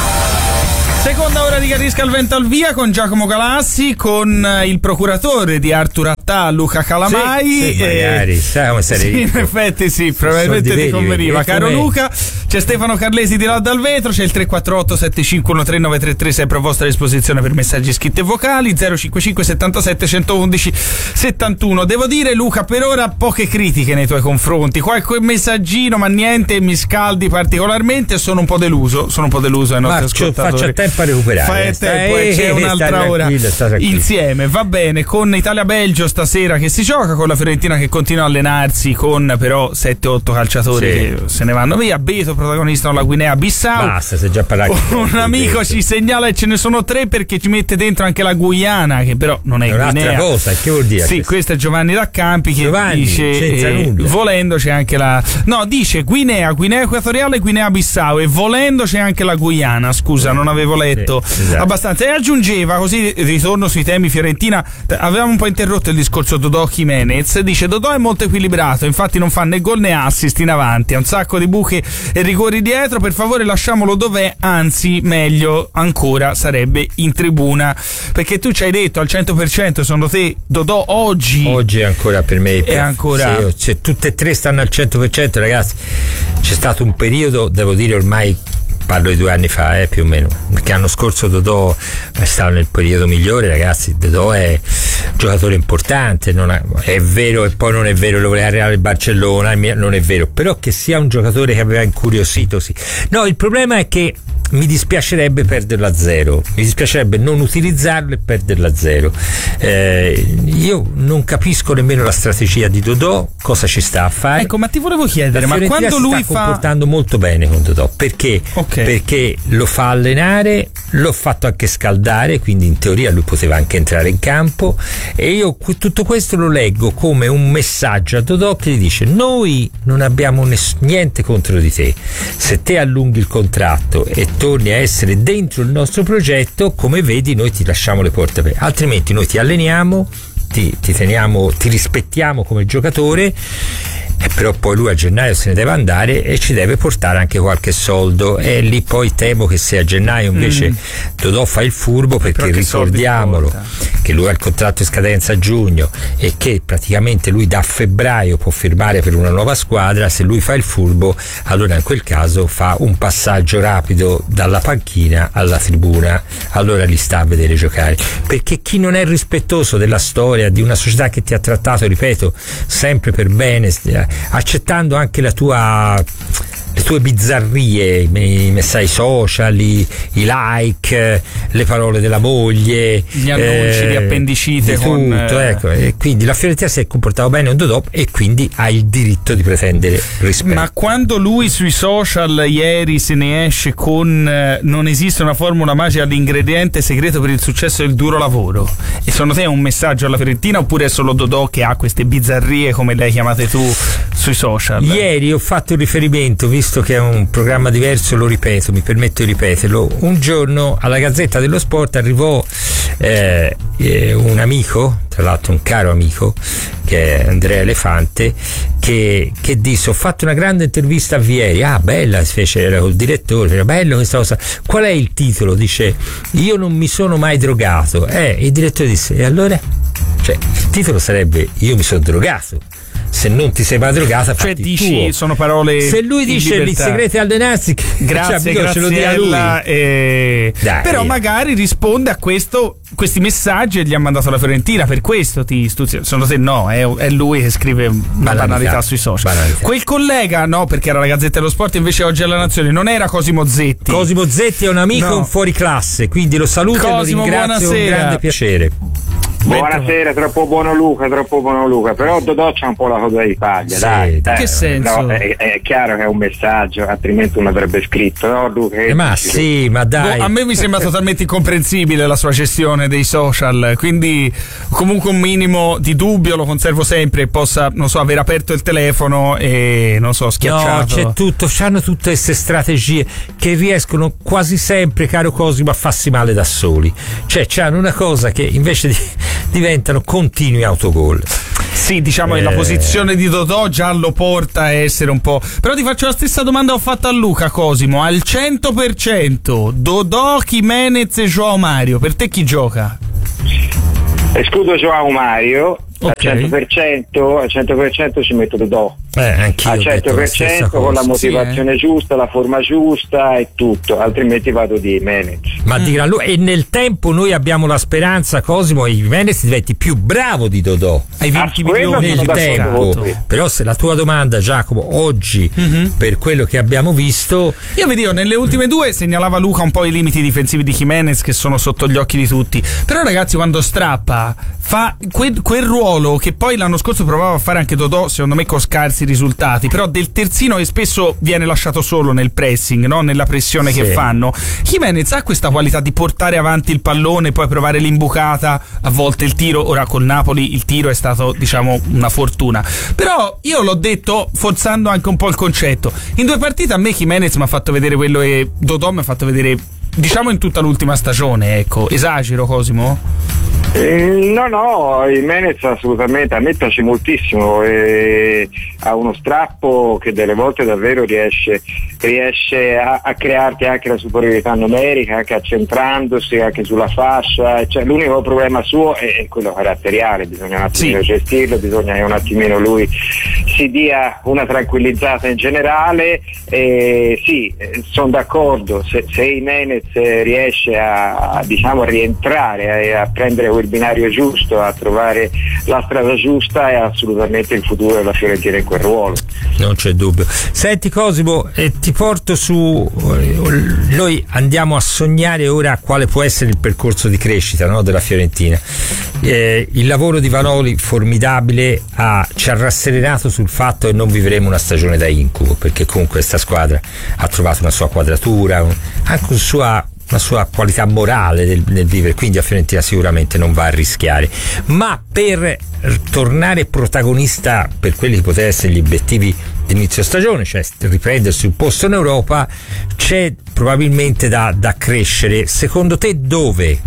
Seconda ora di Carisca al vento al via con Giacomo Galassi, con il procuratore di Arthur Attà, Luca Calamai. Sì, sì, e... magari, sai, sì, in effetti sì, probabilmente ti conveniva, caro Luca. C'è Stefano Carlesi di là dal vetro, c'è il tre quattro otto sette cinque uno tre nove tre tre sempre a vostra disposizione per messaggi scritti e vocali, zero cinque cinque settantasette centoundici settantuno. Devo dire, Luca, per ora poche critiche nei tuoi confronti, qualche messaggino ma niente mi scaldi particolarmente, sono un po' deluso, sono un po' deluso ai nostri Marcio, ascoltatori. Faccia tempo a recuperare. Fai tempo e c'è un'altra ora insieme, va bene, con Italia-Belgio stasera che si gioca, con la Fiorentina che continua a allenarsi con però sette otto calciatori sì. che se ne vanno via, Beto protagonista della Guinea-Bissau. Basta, se già parlato. Un amico ci segnala e ce ne sono tre perché ci mette dentro anche la Guyana, che però non è, è un'altra Guinea. cosa, che vuol dire? Sì, questo? questo è Giovanni Daccampi che Giovanni, dice eh, volendo c'è anche la no, dice Guinea, Guinea Equatoriale e Guinea-Bissau, e volendo c'è anche la Guyana, scusa, non avevo letto sì, esatto. abbastanza, e aggiungeva, così ritorno sui temi Fiorentina, avevamo un po' interrotto il discorso Dodò Jimenez, dice Dodò è molto equilibrato, infatti non fa né gol né assist in avanti, ha un sacco di buche e rigori dietro, per favore lasciamolo dov'è, anzi meglio ancora sarebbe in tribuna, perché tu ci hai detto al cento per cento, secondo te Dodò oggi oggi è ancora per me è ancora se, se tutte e tre stanno al cento per cento, ragazzi, c'è stato un periodo, devo dire ormai parlo di due anni fa, eh, più o meno, perché l'anno scorso Dodò è stato nel periodo migliore, ragazzi. Dodò è un giocatore importante, non ha, è vero, e poi non è vero, lo voleva Real Barcellona, non è vero, però che sia un giocatore che aveva incuriosito, sì. No, il problema è che mi dispiacerebbe perderlo a zero, mi dispiacerebbe non utilizzarlo e perderlo a zero. Eh, io non capisco nemmeno la strategia di Dodò, cosa ci sta a fare. Ecco, ma ti volevo chiedere, ma quando lui si sta fa comportando molto bene con Dodò, perché? Okay. Perché lo fa allenare, l'ho fatto anche scaldare, quindi in teoria lui poteva anche entrare in campo, e io tutto questo lo leggo come un messaggio a Dodò che gli dice: noi non abbiamo ness- niente contro di te, se te allunghi il contratto e torni a essere dentro il nostro progetto, come vedi noi ti lasciamo le porte aperte, altrimenti noi ti alleniamo, ti, ti teniamo, ti rispettiamo come giocatore, e però poi lui a gennaio se ne deve andare e ci deve portare anche qualche soldo, e lì poi temo che se a gennaio invece mm. Dodò fa il furbo, perché ricordiamolo che lui ha il contratto in scadenza a giugno e che praticamente lui da febbraio può firmare per una nuova squadra, se lui fa il furbo allora in quel caso fa un passaggio rapido dalla panchina alla tribuna, allora li sta a vedere giocare, perché chi non è rispettoso della storia di una società che ti ha trattato, ripeto, sempre per bene, accettando anche la tua le tue bizzarrie, i messaggi social, i, i like, le parole della moglie, gli annunci eh, di appendicite di con tutto, eh... ecco. E quindi la Fiorentina si è comportata bene un Dodò e quindi ha il diritto di pretendere rispetto. Ma quando lui sui social ieri se ne esce con eh, non esiste una formula magica, l'ingrediente segreto per il successo è il duro lavoro, e secondo te è un messaggio alla Fiorentina oppure è solo Dodò che ha queste bizzarrie come le hai chiamate tu sui social? Ieri ho fatto un riferimento, visto che è un programma diverso, lo ripeto, mi permetto di ripeterlo. Un giorno alla Gazzetta dello Sport arrivò eh, eh, un amico, tra l'altro un caro amico, che è Andrea Elefante, che, che disse: ho fatto una grande intervista a Vieri. Ah, bella, si fece, era col direttore, era bello questa cosa. Qual è il titolo? Dice: io non mi sono mai drogato. Eh, il direttore disse: e allora? Cioè, il titolo sarebbe: io mi sono drogato. Se non ti sei mai drogata, cioè fatti dici tuo. Sono parole. Se lui dice il segreto è allenarsi, grazie, cioè, ce lo dirà lui. Eh, però magari risponde a questo, questi messaggi e li ha mandato alla Fiorentina, per questo ti stuzzica. Secondo te no, è, è lui che scrive una banalità, banalità sui social. Banalità. Quel collega no, perché era la Gazzetta dello Sport, invece oggi alla Nazione non era Cosimo Zetti. Cosimo Zetti è un amico, no, un fuori classe, quindi lo saluto Cosimo, e lo ringrazio, buonasera. un grande piacere. Buonasera, troppo buono Luca, troppo buono Luca, però Dodò c'ha un po' la coda di paglia, sì, dai, dai. Che senso? No, è, è chiaro che è un messaggio, altrimenti non avrebbe scritto, no Luca? Eh, ma sì, ma dai. Boh, a me mi sembra totalmente incomprensibile la sua gestione dei social, quindi comunque un minimo di dubbio lo conservo sempre, possa, non so, aver aperto il telefono e, non so, schiacciato. No, c'è tutto, hanno tutte queste strategie che riescono quasi sempre, caro Cosimo, a farsi male da soli. Cioè, c'hanno una cosa che invece di diventano continui autogol. Sì, diciamo che eh... la posizione di Dodò già lo porta a essere un po'. Però ti faccio la stessa domanda che ho fatto a Luca, Cosimo. Al cento per cento Dodò, Jimenez e Joao Mario, per te chi gioca? Escludo Joao Mario. Okay. Al cento per cento, al cento per cento ci metto Dodò. Eh, anch'io al cento per cento con la motivazione sì, eh. giusta, la forma giusta e tutto, altrimenti vado di Jimenez. Ma mm. di gran lunga, e nel tempo noi abbiamo la speranza, Cosimo, e Jimenez diventi più bravo di Dodò. Hai venti milioni nel tempo. Però se la tua domanda, Giacomo, oggi mm-hmm. per quello che abbiamo visto, io vi dico, nelle ultime due segnalava Luca un po' i limiti difensivi di Jimenez che sono sotto gli occhi di tutti. Però ragazzi, quando strappa fa quel, quel ruolo che poi l'anno scorso provava a fare anche Dodò, secondo me con scarsi risultati, però del terzino che spesso viene lasciato solo nel pressing, no? Nella pressione sì. che fanno. Jimenez ha questa qualità di portare avanti il pallone, poi provare l'imbucata, a volte il tiro. Ora col Napoli il tiro è stato, diciamo, una fortuna, però io l'ho detto forzando anche un po' il concetto. In due partite a me Jimenez mi ha fatto vedere quello che Dodò mi ha fatto vedere, diciamo, in tutta l'ultima stagione, ecco. Esagero, Cosimo? Eh, no, no, Jimenez assolutamente, a me piace moltissimo, eh, ha uno strappo che delle volte davvero riesce, riesce a, a crearti anche la superiorità numerica, anche accentrandosi anche sulla fascia. Cioè, l'unico problema suo è, è quello caratteriale, bisogna un attimino sì. gestirlo, bisogna che un attimino lui si dia una tranquillizzata in generale. Eh, sì, sono d'accordo, se, se Jimenez riesce a, a, diciamo, a rientrare, a, a prendere quel binario giusto, a trovare la strada giusta, è assolutamente il futuro della Fiorentina in quel ruolo. Non c'è dubbio. Senti Cosimo, eh, ti porto su, eh, noi andiamo a sognare ora quale può essere il percorso di crescita, no, della Fiorentina. Eh, il lavoro di Vanoli formidabile ha, ci ha rasserenato sul fatto che non vivremo una stagione da incubo, perché comunque questa squadra ha trovato una sua quadratura, un, anche una sua una sua qualità morale nel, nel vivere, quindi a Fiorentina sicuramente non va a rischiare, ma per tornare protagonista per quelli che potrebbero essere gli obiettivi di inizio stagione, cioè riprendersi un posto in Europa, c'è probabilmente da, da crescere. Secondo te dove?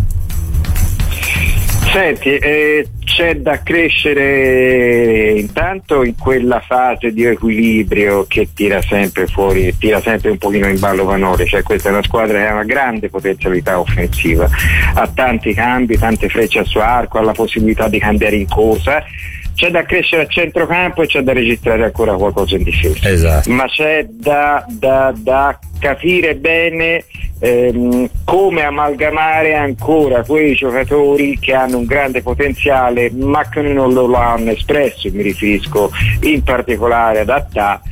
Senti, eh, c'è da crescere intanto in quella fase di equilibrio che tira sempre fuori, tira sempre un pochino in ballo Vanoli. Cioè, questa è una squadra che ha una grande potenzialità offensiva, ha tanti cambi, tante frecce al suo arco, ha la possibilità di cambiare in corsa. C'è da crescere a centrocampo e c'è da registrare ancora qualcosa in difesa. Esatto. Ma c'è da, da, da capire bene ehm, come amalgamare ancora quei giocatori che hanno un grande potenziale ma che non lo hanno espresso. Mi riferisco in particolare ad Attà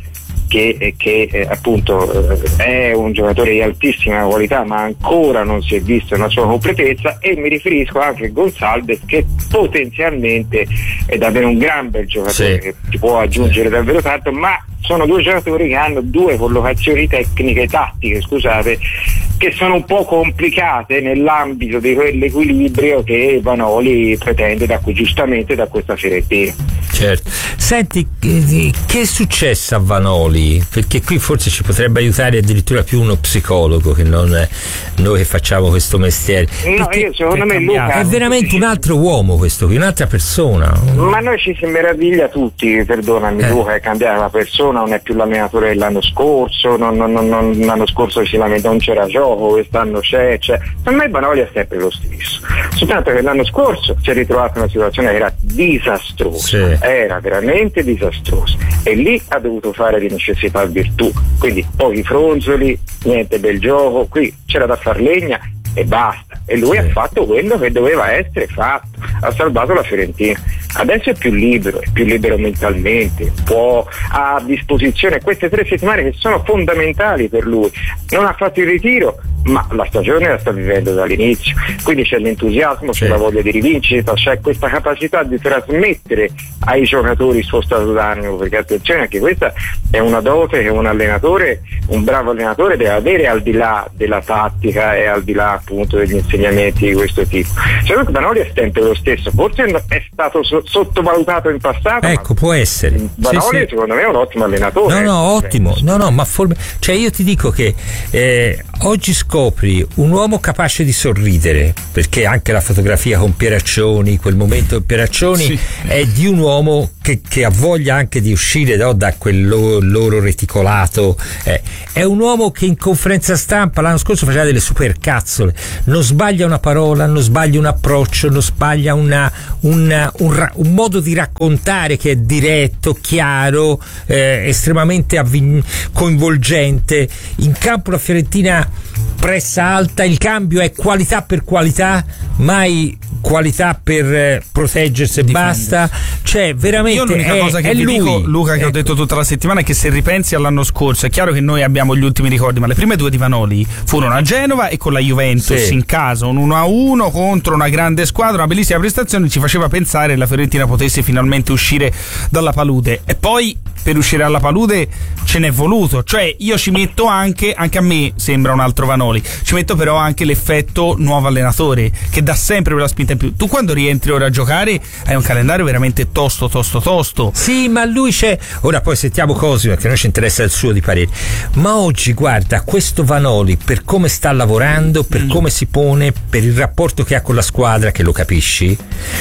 che, che eh, appunto è un giocatore di altissima qualità, ma ancora non si è visto una sua completezza, e mi riferisco anche a Gonçalves, che potenzialmente è davvero un gran bel giocatore, sì, che ti può aggiungere sì. davvero tanto, ma sono due giocatori che hanno due collocazioni tecniche, tattiche, scusate, che sono un po' complicate nell'ambito di quell'equilibrio che Vanoli pretende da, giustamente da questa Fiorentina. Certo. Senti, che è successo a Vanoli? Perché qui forse ci potrebbe aiutare addirittura più uno psicologo che non noi che facciamo questo mestiere. No, perché, io secondo me Luca è veramente un altro uomo questo qui, un'altra persona. Ma noi ci si meraviglia tutti, perdonami eh. Luca, è cambiata la persona, non è più l'allenatore dell'anno scorso, non, non, non, l'anno scorso si lamenta, non c'era gioco, quest'anno c'è, c'è. Per me Vanoli è sempre lo stesso, soltanto che l'anno scorso si è ritrovato in una situazione che era disastrosa, sì. era veramente disastrosa, e lì ha dovuto fare di necessità virtù, quindi pochi fronzoli, niente bel gioco, qui c'era da far legna e basta, e lui sì. ha fatto quello che doveva essere fatto, ha salvato la Fiorentina, adesso è più libero, è più libero mentalmente, può ha a disposizione queste tre settimane che sono fondamentali per lui, non ha fatto il ritiro, ma la stagione la sta vivendo dall'inizio, quindi c'è l'entusiasmo, c'è sì. la voglia di rivincita, c'è questa capacità di trasmettere ai giocatori il suo stato d'animo, perché attenzione, anche questa è una dote che un allenatore, un bravo allenatore deve avere, al di là della tattica e al di là appunto degli insegnamenti di questo tipo. Secondo me Vanoli è sempre lo stesso, forse è stato so- sottovalutato in passato, ecco, può essere. Vanoli sì, sì. secondo me è un ottimo allenatore. No, no, ottimo, no, no, ma for- cioè io ti dico che eh, oggi scopri un uomo capace di sorridere, perché anche la fotografia con Pieraccioni, quel momento con Pieraccioni sì. è di un uomo che, che ha voglia anche di uscire no, da quel lo- loro reticolato, eh. è un uomo che in conferenza stampa l'anno scorso faceva delle supercazzole, non sbaglia una parola, non sbaglia un approccio, non sbaglia una, una, un, ra- un modo di raccontare che è diretto, chiaro, eh, estremamente avvin- coinvolgente. In campo la Fiorentina pressa alta, il cambio è qualità per qualità, mai qualità per eh, proteggersi e basta, cioè veramente io l'unica è, cosa che è vi lui. dico, Luca, che ecco. ho detto tutta la settimana, è che se ripensi all'anno scorso, è chiaro che noi abbiamo gli ultimi ricordi, ma le prime due di Vanoli furono a Genova e con la Juventus sì. in casa, un uno a uno contro una grande squadra, una bellissima prestazione, ci faceva pensare che la Fiorentina potesse finalmente uscire dalla palude, e poi per uscire dalla palude ce n'è voluto, cioè io ci metto anche, anche a me sembra un altro Vanoli, ci metto però anche l'effetto nuovo allenatore che dà sempre quella spinta in più. Tu quando rientri ora a giocare hai un calendario veramente tosto tosto tosto. Sì, ma lui c'è, ora poi sentiamo Cosimo perché a noi ci interessa il suo di parere, ma oggi guarda questo Vanoli per come sta lavorando, per mm. come si pone, per il rapporto che ha con la squadra, che lo capisci,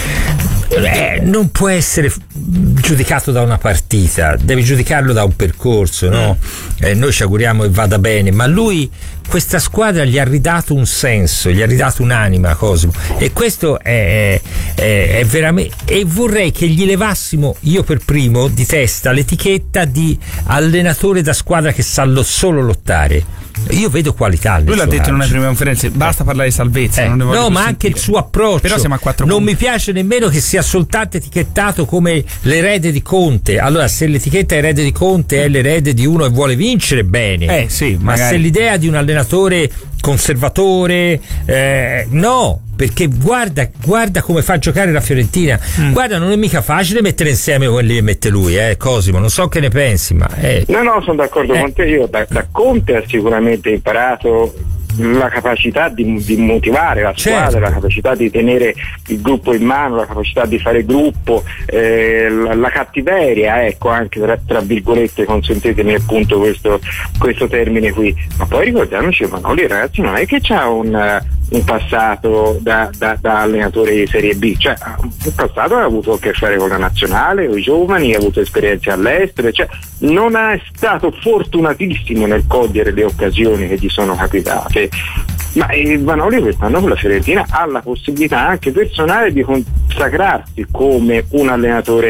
eh, non può essere giudicato da una partita, devi giudicarlo da un percorso, no? Eh, noi ci auguriamo che vada bene, ma lui questa squadra gli ha ridato un senso, gli ha ridato un'anima, Cosimo, e questo è, è, è veramente, e vorrei che gli levassimo, io per primo, di testa l'etichetta di allenatore da squadra che sa lo solo lottare. Io vedo qualità. Lui l'ha detto calcio. in una prime conferenze, basta eh. parlare di salvezza. Eh. Non ne voglio no, ma sentire. anche il suo approccio. Però siamo a quattro non punti. mi piace nemmeno che sia soltanto etichettato come l'erede di Conte. Allora, se l'etichetta erede di Conte è l'erede di uno che vuole vincere, bene. Eh sì, ma magari. se l'idea di un allenatore conservatore, eh, no. Perché guarda, guarda come fa a giocare la Fiorentina. Mm. Guarda, non è mica facile mettere insieme quelli che mette lui, eh, Cosimo. Non so che ne pensi, ma. Eh. No, no, sono d'accordo eh. con te. Io da, da Conte ha sicuramente imparato la capacità di, di motivare la squadra, certo. la capacità di tenere il gruppo in mano, la capacità di fare gruppo, eh, la, la cattiveria, ecco, anche tra, tra virgolette, consentitemi appunto questo, questo termine qui. Ma poi ricordiamoci che Vanoli, ragazzi, non è che c'ha un, un passato da, da, da allenatore di Serie B, cioè un passato ha avuto a che fare con la nazionale, con i giovani, ha avuto esperienze all'estero, cioè non è stato fortunatissimo nel cogliere le occasioni che gli sono capitate. Ma il Vanoli quest'anno con la Fiorentina ha la possibilità anche personale di consacrarsi come un allenatore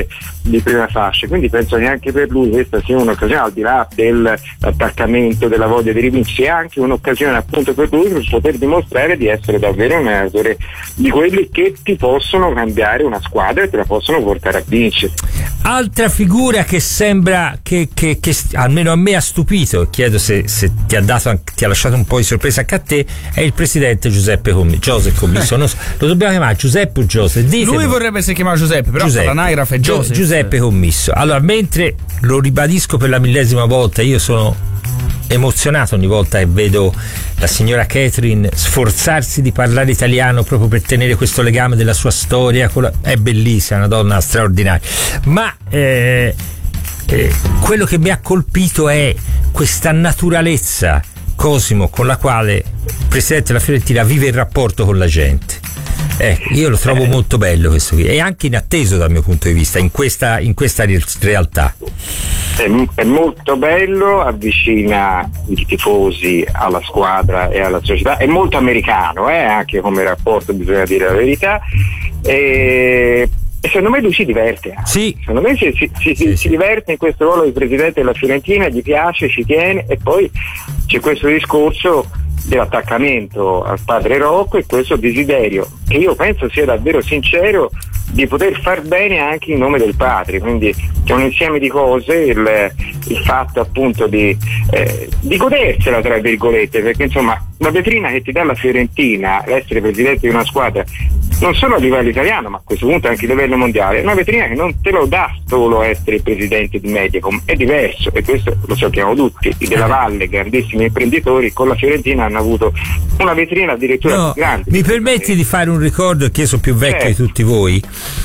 di prima fascia, quindi penso che anche per lui questa sia un'occasione, al di là dell'attaccamento, della voglia di rivincere, sia anche un'occasione appunto per lui per poter dimostrare di essere davvero un allenatore di quelli che ti possono cambiare una squadra e te la possono portare a vincere. Altra figura che sembra che, che, che almeno a me ha stupito, chiedo se, se ti ha dato anche, ti ha lasciato un po' di sorpresa anche a te, è il presidente Giuseppe Commisso. Giuseppe Commisso, non so, lo dobbiamo chiamare Giuseppe o Giuseppe? Ditemi. Lui vorrebbe si chiamare Giuseppe, però Giuseppe, l'anagrafe è Giuseppe. Giuseppe Commisso. Allora, mentre lo ribadisco per la millesima volta, io sono emozionato ogni volta che vedo la signora Catherine sforzarsi di parlare italiano proprio per tenere questo legame della sua storia con la... è bellissima, una donna straordinaria, ma eh, eh, quello che mi ha colpito è questa naturalezza, Cosimo, con la quale il presidente della Fiorentina vive il rapporto con la gente. Eh, io lo trovo molto bello questo qui, e anche inatteso dal mio punto di vista in questa, in questa realtà. È, è molto bello, avvicina i tifosi alla squadra e alla società, è molto americano eh, anche come rapporto, bisogna dire la verità, e, e secondo me lui si diverte anche. Sì. Secondo me si, si, si, sì, si sì. diverte in questo ruolo di presidente della Fiorentina, gli piace, ci tiene, e poi c'è questo discorso dell'attaccamento al padre Rocco e questo desiderio che io penso sia davvero sincero di poter far bene anche in nome del padre, quindi c'è un insieme di cose, il, il fatto appunto di, eh, di godersela tra virgolette, perché insomma la vetrina che ti dà la Fiorentina, l'essere presidente di una squadra non solo a livello italiano ma a questo punto anche a livello mondiale, è una vetrina che non te lo dà solo essere il presidente di Mediacom, è diverso, e questo lo sappiamo tutti. I Della Valle, grandissimi imprenditori, con la Fiorentina hanno avuto una vetrina addirittura no, più grande. Mi permetti di fare un ricordo, che io sono più vecchio eh. di tutti voi,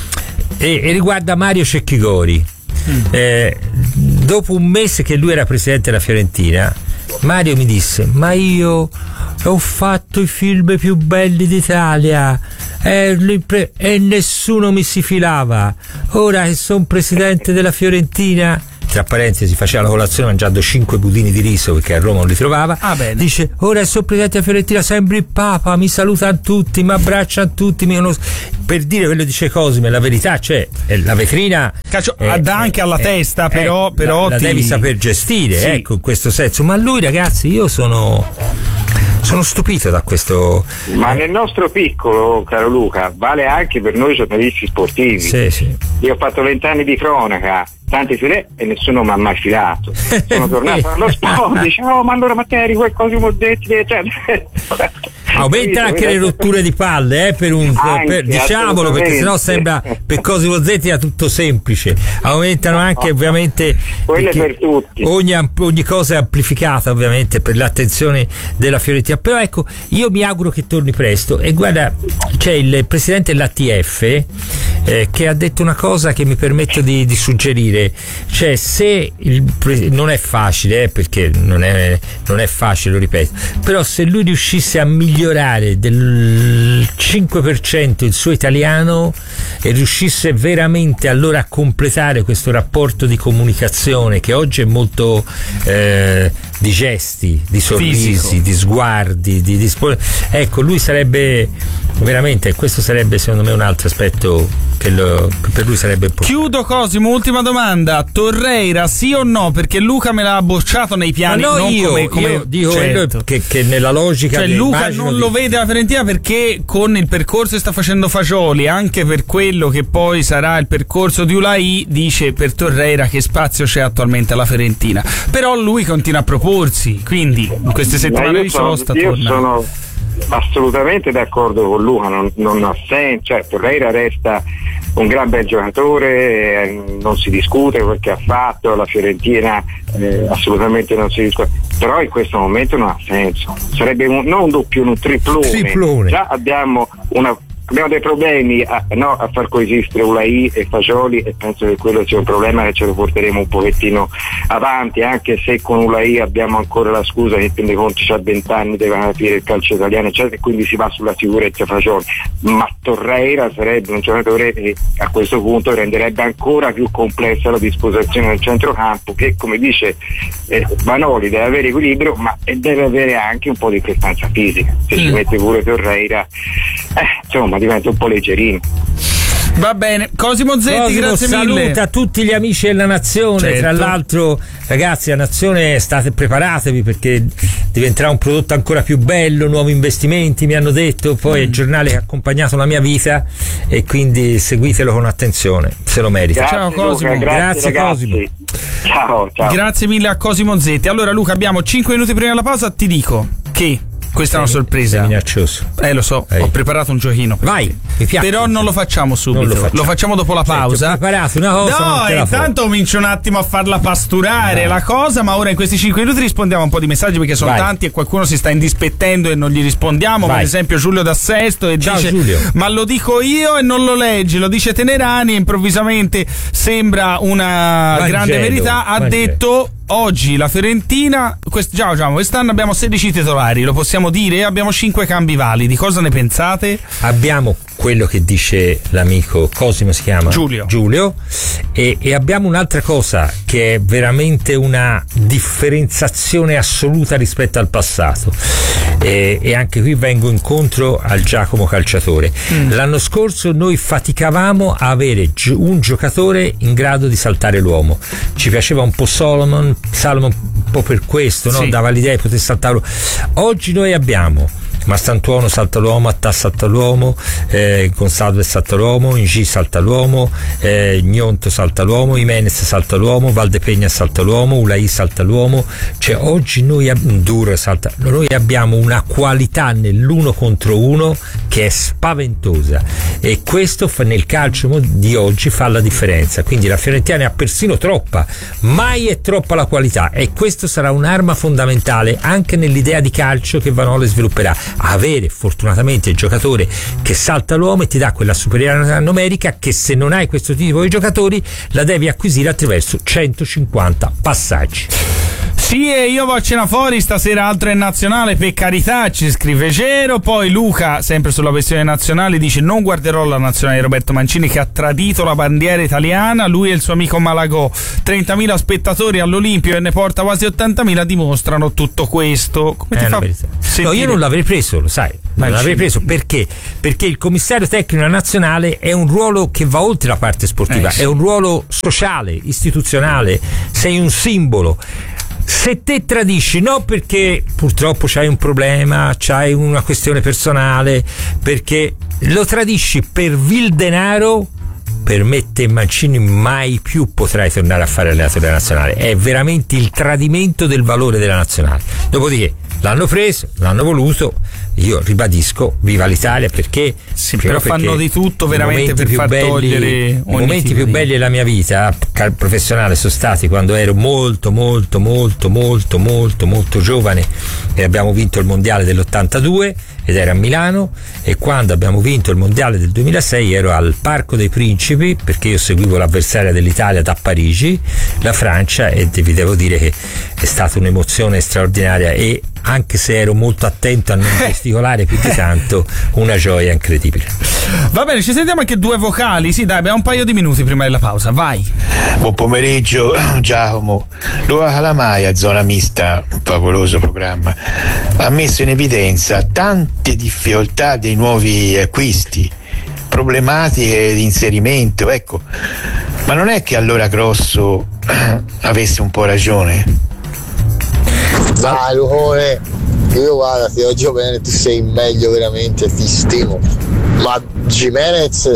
e, e riguarda Mario Cecchigori. Mm. Eh, dopo un mese che lui era presidente della Fiorentina, Mario mi disse: ma io ho fatto i film più belli d'Italia e, e nessuno mi si filava, ora che sono presidente della Fiorentina, tra parentesi faceva la colazione mangiando cinque budini di riso perché a Roma non li trovava, ah, dice: ora sono presidente della Fiorentina, sembri il Papa, mi salutano tutti, mi abbracciano tutti, mi conosco. Per dire quello dice Cosimo, la verità c'è, è la vetrina Calcio, è, dà anche alla è, testa, è, però, però la, la ti... devi saper gestire, sì. ecco, in questo senso. Ma lui, ragazzi, io sono sono stupito da questo. Ma nel nostro piccolo, caro Luca, vale anche per noi giornalisti sportivi. Sì, sì. Io ho fatto vent'anni di cronaca, tanti file e nessuno mi ha mai filato. Sono tornato allo sport, dicevo: oh, ma allora Matteri, qualcosa mi ho detto, cioè. Aumentano anche le rotture di palle, eh, per un anche, per, diciamolo, perché sennò sembra per Cosimo Zetti era tutto semplice. Aumentano anche ovviamente quelle per tutti. Ogni, ogni cosa è amplificata ovviamente per l'attenzione della Fiorentina. Però ecco, io mi auguro che torni presto. E guarda, c'è il presidente dell'A T F eh, che ha detto una cosa che mi permetto di, di suggerire. Cioè, se il non è facile, eh, perché non è, non è facile, lo ripeto, però se lui riuscisse a migliorare del cinque per cento il suo italiano e riuscisse veramente allora a completare questo rapporto di comunicazione che oggi è molto eh, di gesti, di sorrisi, fisico, di sguardi, di, di spo- ecco, lui sarebbe veramente, questo sarebbe secondo me un altro aspetto che, lo, che per lui sarebbe importante. Chiudo Cosimo, ultima domanda: Torreira sì o no? Perché Luca me l'ha bocciato nei piani. Ma no, non io, come, come io dico certo. che, che nella logica, cioè Luca non di... lo vede la Fiorentina perché con il percorso che sta facendo Fagioli, anche per quello che poi sarà il percorso di Ulai, dice per Torreira che spazio c'è attualmente alla Fiorentina. Però lui continua a proporsi, quindi in queste settimane di sosta io torna. sono assolutamente d'accordo con Luca, non, non ha senso, cioè Torreira resta un gran bel giocatore, eh, non si discute quel che ha fatto, la Fiorentina eh, assolutamente non si discute, però in questo momento non ha senso, sarebbe un, non un doppio, un triplone. triplone. Già abbiamo una Abbiamo dei problemi a, no, a far coesistere Ulai e Fagioli, e penso che quello sia un problema che ce lo porteremo un pochettino avanti, anche se con Ulai abbiamo ancora la scusa che in fin dei conti c'ha vent'anni, deve capire il calcio italiano eccetera, e quindi si va sulla sicurezza Fagioli, ma Torreira sarebbe un giocatore che a questo punto renderebbe ancora più complessa la disposizione del centrocampo, che come dice eh, Vanoli deve avere equilibrio ma deve avere anche un po' di prestanza fisica. Se mm. ci mette pure Torreira eh, insomma diventa un po' leggerino. Va bene, Cosimo Zetti, Cosimo grazie saluta mille. tutti gli amici della nazione. Certo. Tra l'altro, ragazzi, la nazione, state preparatevi perché diventerà un prodotto ancora più bello, nuovi investimenti mi hanno detto, poi mm. è il giornale che ha accompagnato la mia vita e quindi seguitelo con attenzione, se lo merita. Grazie, ciao Cosimo. Luca, grazie, grazie Cosimo. Ciao, ciao. Grazie mille a Cosimo Zetti. Allora Luca, abbiamo cinque minuti prima della pausa, ti dico che questa è una sorpresa. Sei minaccioso. Eh lo so, Ehi. ho preparato un giochino. Vai, mi piace. Però non lo facciamo subito, Non lo lo, facciamo. facciamo dopo la pausa. Senti, ho preparato una cosa, no, non te la intanto comincio un attimo a farla pasturare Vai. la cosa, ma ora in questi cinque minuti rispondiamo a un po' di messaggi perché sono Vai. tanti e qualcuno si sta indispettendo e non gli rispondiamo. Vai. Per esempio Giulio da Sesto e Ciao, dice Giulio. ma lo dico io e non lo leggi, lo dice Tenerani e improvvisamente sembra una Vangelo, grande verità. Ha Vangelo. detto oggi la Fiorentina, quest- già, già, quest'anno abbiamo sedici titolari, lo possiamo dire, e abbiamo cinque cambi validi. Cosa ne pensate? Abbiamo quello che dice l'amico Cosimo, si chiama Giulio, Giulio e, e abbiamo un'altra cosa che è veramente una differenziazione assoluta rispetto al passato e, e anche qui vengo incontro al Giacomo calciatore. mm. L'anno scorso noi faticavamo a avere gi- un giocatore in grado di saltare l'uomo, ci piaceva un po' Solomon Salomon un po' per questo, no? Sì. Dava l'idea di poter saltarlo. Oggi noi abbiamo Mastantuono salta l'uomo, Attà salta l'uomo, eh, Gonçalves salta l'uomo, Ingi salta l'uomo, eh, Gnonto salta l'uomo, Jimenez salta l'uomo, Valdepegna salta l'uomo, Ulai salta l'uomo. Cioè oggi noi ab- Dur salta, noi abbiamo una qualità nell'uno contro uno che è spaventosa e questo fa, nel calcio di oggi fa la differenza. Quindi la Fiorentina ne ha persino troppa, mai è troppa la qualità e questo sarà un'arma fondamentale anche nell'idea di calcio che Vanoli svilupperà. Avere fortunatamente il giocatore che salta l'uomo e ti dà quella superiorità numerica che se non hai questo tipo di giocatori la devi acquisire attraverso centocinquanta passaggi. Sì, e io vo' a cena fuori stasera, altro è nazionale, per carità, ci scrive Gero. Poi Luca, sempre sulla questione nazionale, dice non guarderò la nazionale di Roberto Mancini che ha tradito la bandiera italiana, lui e il suo amico Malagò. trentamila spettatori all'Olimpio e ne porta quasi ottantamila, dimostrano tutto questo. Come ti È fa una verità. sentire? No, io non l'avrei preso, lo sai, non l'avrei preso perché? Perché il commissario tecnico nazionale è un ruolo che va oltre la parte sportiva, Eh, sì. è un ruolo sociale, istituzionale, sei un simbolo. Se te tradisci, no perché purtroppo c'hai un problema, c'hai una questione personale, perché lo tradisci per vil denaro, per me te Mancini mai più potrai tornare a fare allenatore nazionale. È veramente il tradimento del valore della nazionale. Dopodiché l'hanno preso, l'hanno voluto, io ribadisco viva l'Italia perché sì, però fanno di tutto veramente per far belli, togliere i ogni momenti tipo più di... belli della mia vita professionale sono stati quando ero molto molto molto molto molto molto giovane e abbiamo vinto il mondiale dell'ottantadue ed era a Milano, e quando abbiamo vinto il mondiale del duemilasei ero al Parco dei Principi perché io seguivo l'avversaria dell'Italia da Parigi, la Francia, e vi devo dire che è stata un'emozione straordinaria e anche se ero molto attento a non gesticolare più di tanto, una gioia incredibile. Va bene, ci sentiamo anche due vocali, sì dai, abbiamo un paio di minuti prima della pausa, vai. Buon pomeriggio Giacomo. Luca Calamaia, zona mista, un favoloso programma, ha messo in evidenza tante difficoltà dei nuovi acquisti, problematiche di inserimento, ecco, ma non è che allora Grosso avesse un po' ragione? Dai Lucone, io guarda, ti oggi bene, tu sei meglio veramente, ti stimo. Ma Jimenez,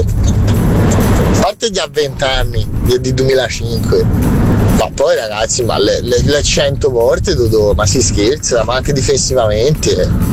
a parte gli ha venti anni, di duemilacinque, ma poi ragazzi, ma le, le, le cento volte Dodò, ma si scherza, ma anche difensivamente.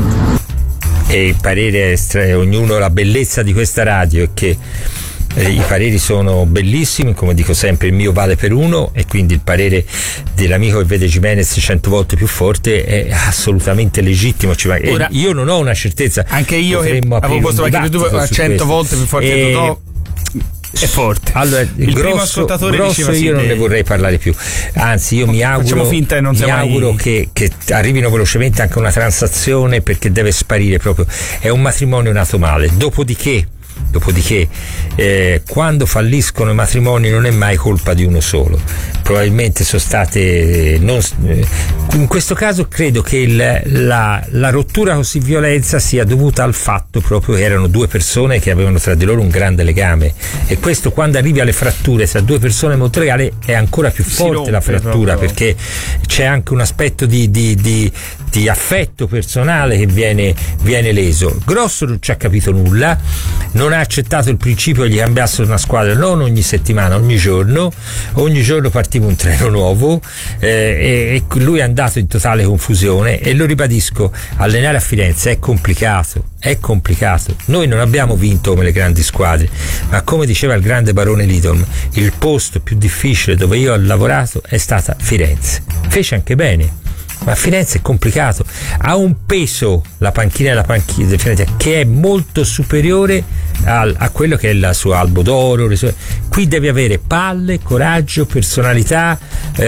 Eh. E il parere è stra- ognuno, la bellezza di questa radio è che Eh, i pareri sono bellissimi, come dico sempre il mio vale per uno e quindi il parere dell'amico che vede Jimenez cento volte più forte è assolutamente legittimo. Ci va- Ora, io non ho una certezza, anche io che avevo posto anche tu a cento volte più forte e... di Dodò è forte. Allora, il, il grosso, primo ascoltatore grosso diceva io sì, non che... ne vorrei parlare più, anzi io mi auguro, finta e non mi mai... auguro che, che arrivino velocemente anche una transazione perché deve sparire proprio, è un matrimonio nato male. Dopodiché Dopodiché eh, quando falliscono i matrimoni non è mai colpa di uno solo, probabilmente sono state non, eh, in questo caso credo che il, la, la rottura così violenza sia dovuta al fatto proprio che erano due persone che avevano tra di loro un grande legame, e questo quando arrivi alle fratture tra due persone molto legali è ancora più forte rompe, la frattura proprio. Perché c'è anche un aspetto di, di, di, di affetto personale che viene, viene leso. Grosso non ci ha capito nulla, non ha accettato il principio che gli cambiassero una squadra non ogni settimana, ogni giorno ogni giorno partiva un treno nuovo, eh, e lui è andato in totale confusione. E lo ribadisco, allenare a Firenze è complicato, è complicato. Noi non abbiamo vinto come le grandi squadre, ma come diceva il grande barone Lidom, il posto più difficile dove io ho lavorato è stata Firenze. Fece anche bene, ma Firenze è complicato, ha un peso la panchina della panchina di Firenze che è molto superiore al, a quello che è il suo albo d'oro. Sue, qui devi avere palle, coraggio, personalità,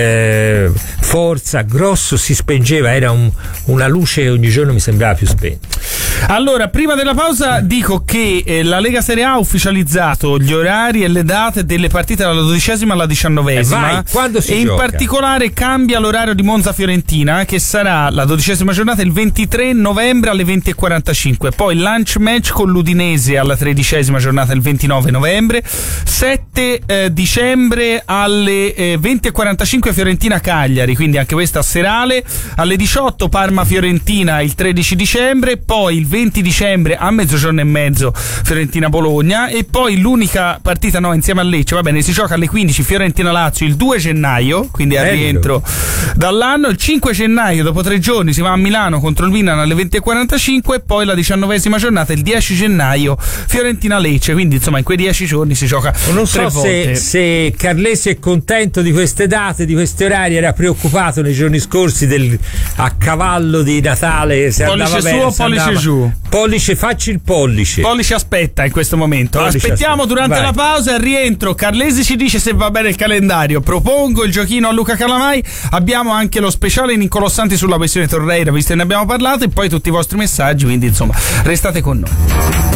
eh, forza. Grosso si spengeva, era un, una luce che ogni giorno mi sembrava più spenta. Allora, prima della pausa dico che eh, la Lega Serie A ha ufficializzato gli orari e le date delle partite dalla dodicesima alla diciannovesima, eh vai, quando si e gioca? In particolare cambia l'orario di Monza-Fiorentina, che sarà la dodicesima giornata il ventitré novembre alle venti e quarantacinque, poi il lunch match con l'Udinese alla tredicesima giornata il ventinove novembre, sette eh, dicembre alle eh, venti e quarantacinque Fiorentina-Cagliari, quindi anche questa serale, alle diciotto Parma-Fiorentina il tredici dicembre, poi il venti dicembre a mezzogiorno e mezzo Fiorentina-Bologna, e poi l'unica partita no insieme a Lecce, va bene, si gioca alle quindici Fiorentina-Lazio il due gennaio, quindi al rientro dall'anno. Il cinque gennaio dopo tre giorni si va a Milano contro il Milan alle venti e quarantacinque, e poi la diciannovesima giornata il dieci gennaio Fiorentina-Lecce, quindi insomma in quei dieci giorni si gioca non so tre volte. se, se Carlesi è contento di queste date, di questi orari, era preoccupato nei giorni scorsi del, a cavallo di Natale se pollice andava su bene, o se pollice andava... giù? Pollice, facci il pollice. Pollice aspetta in questo momento. Pollice Aspettiamo aspetta. durante Vai. la pausa. Al rientro Carlesi ci dice se va bene il calendario. Propongo il giochino a Luca Calamai. Abbiamo anche lo speciale in Incolossanti sulla questione Torreira, visto che ne abbiamo parlato, e poi tutti i vostri messaggi, quindi insomma restate con noi.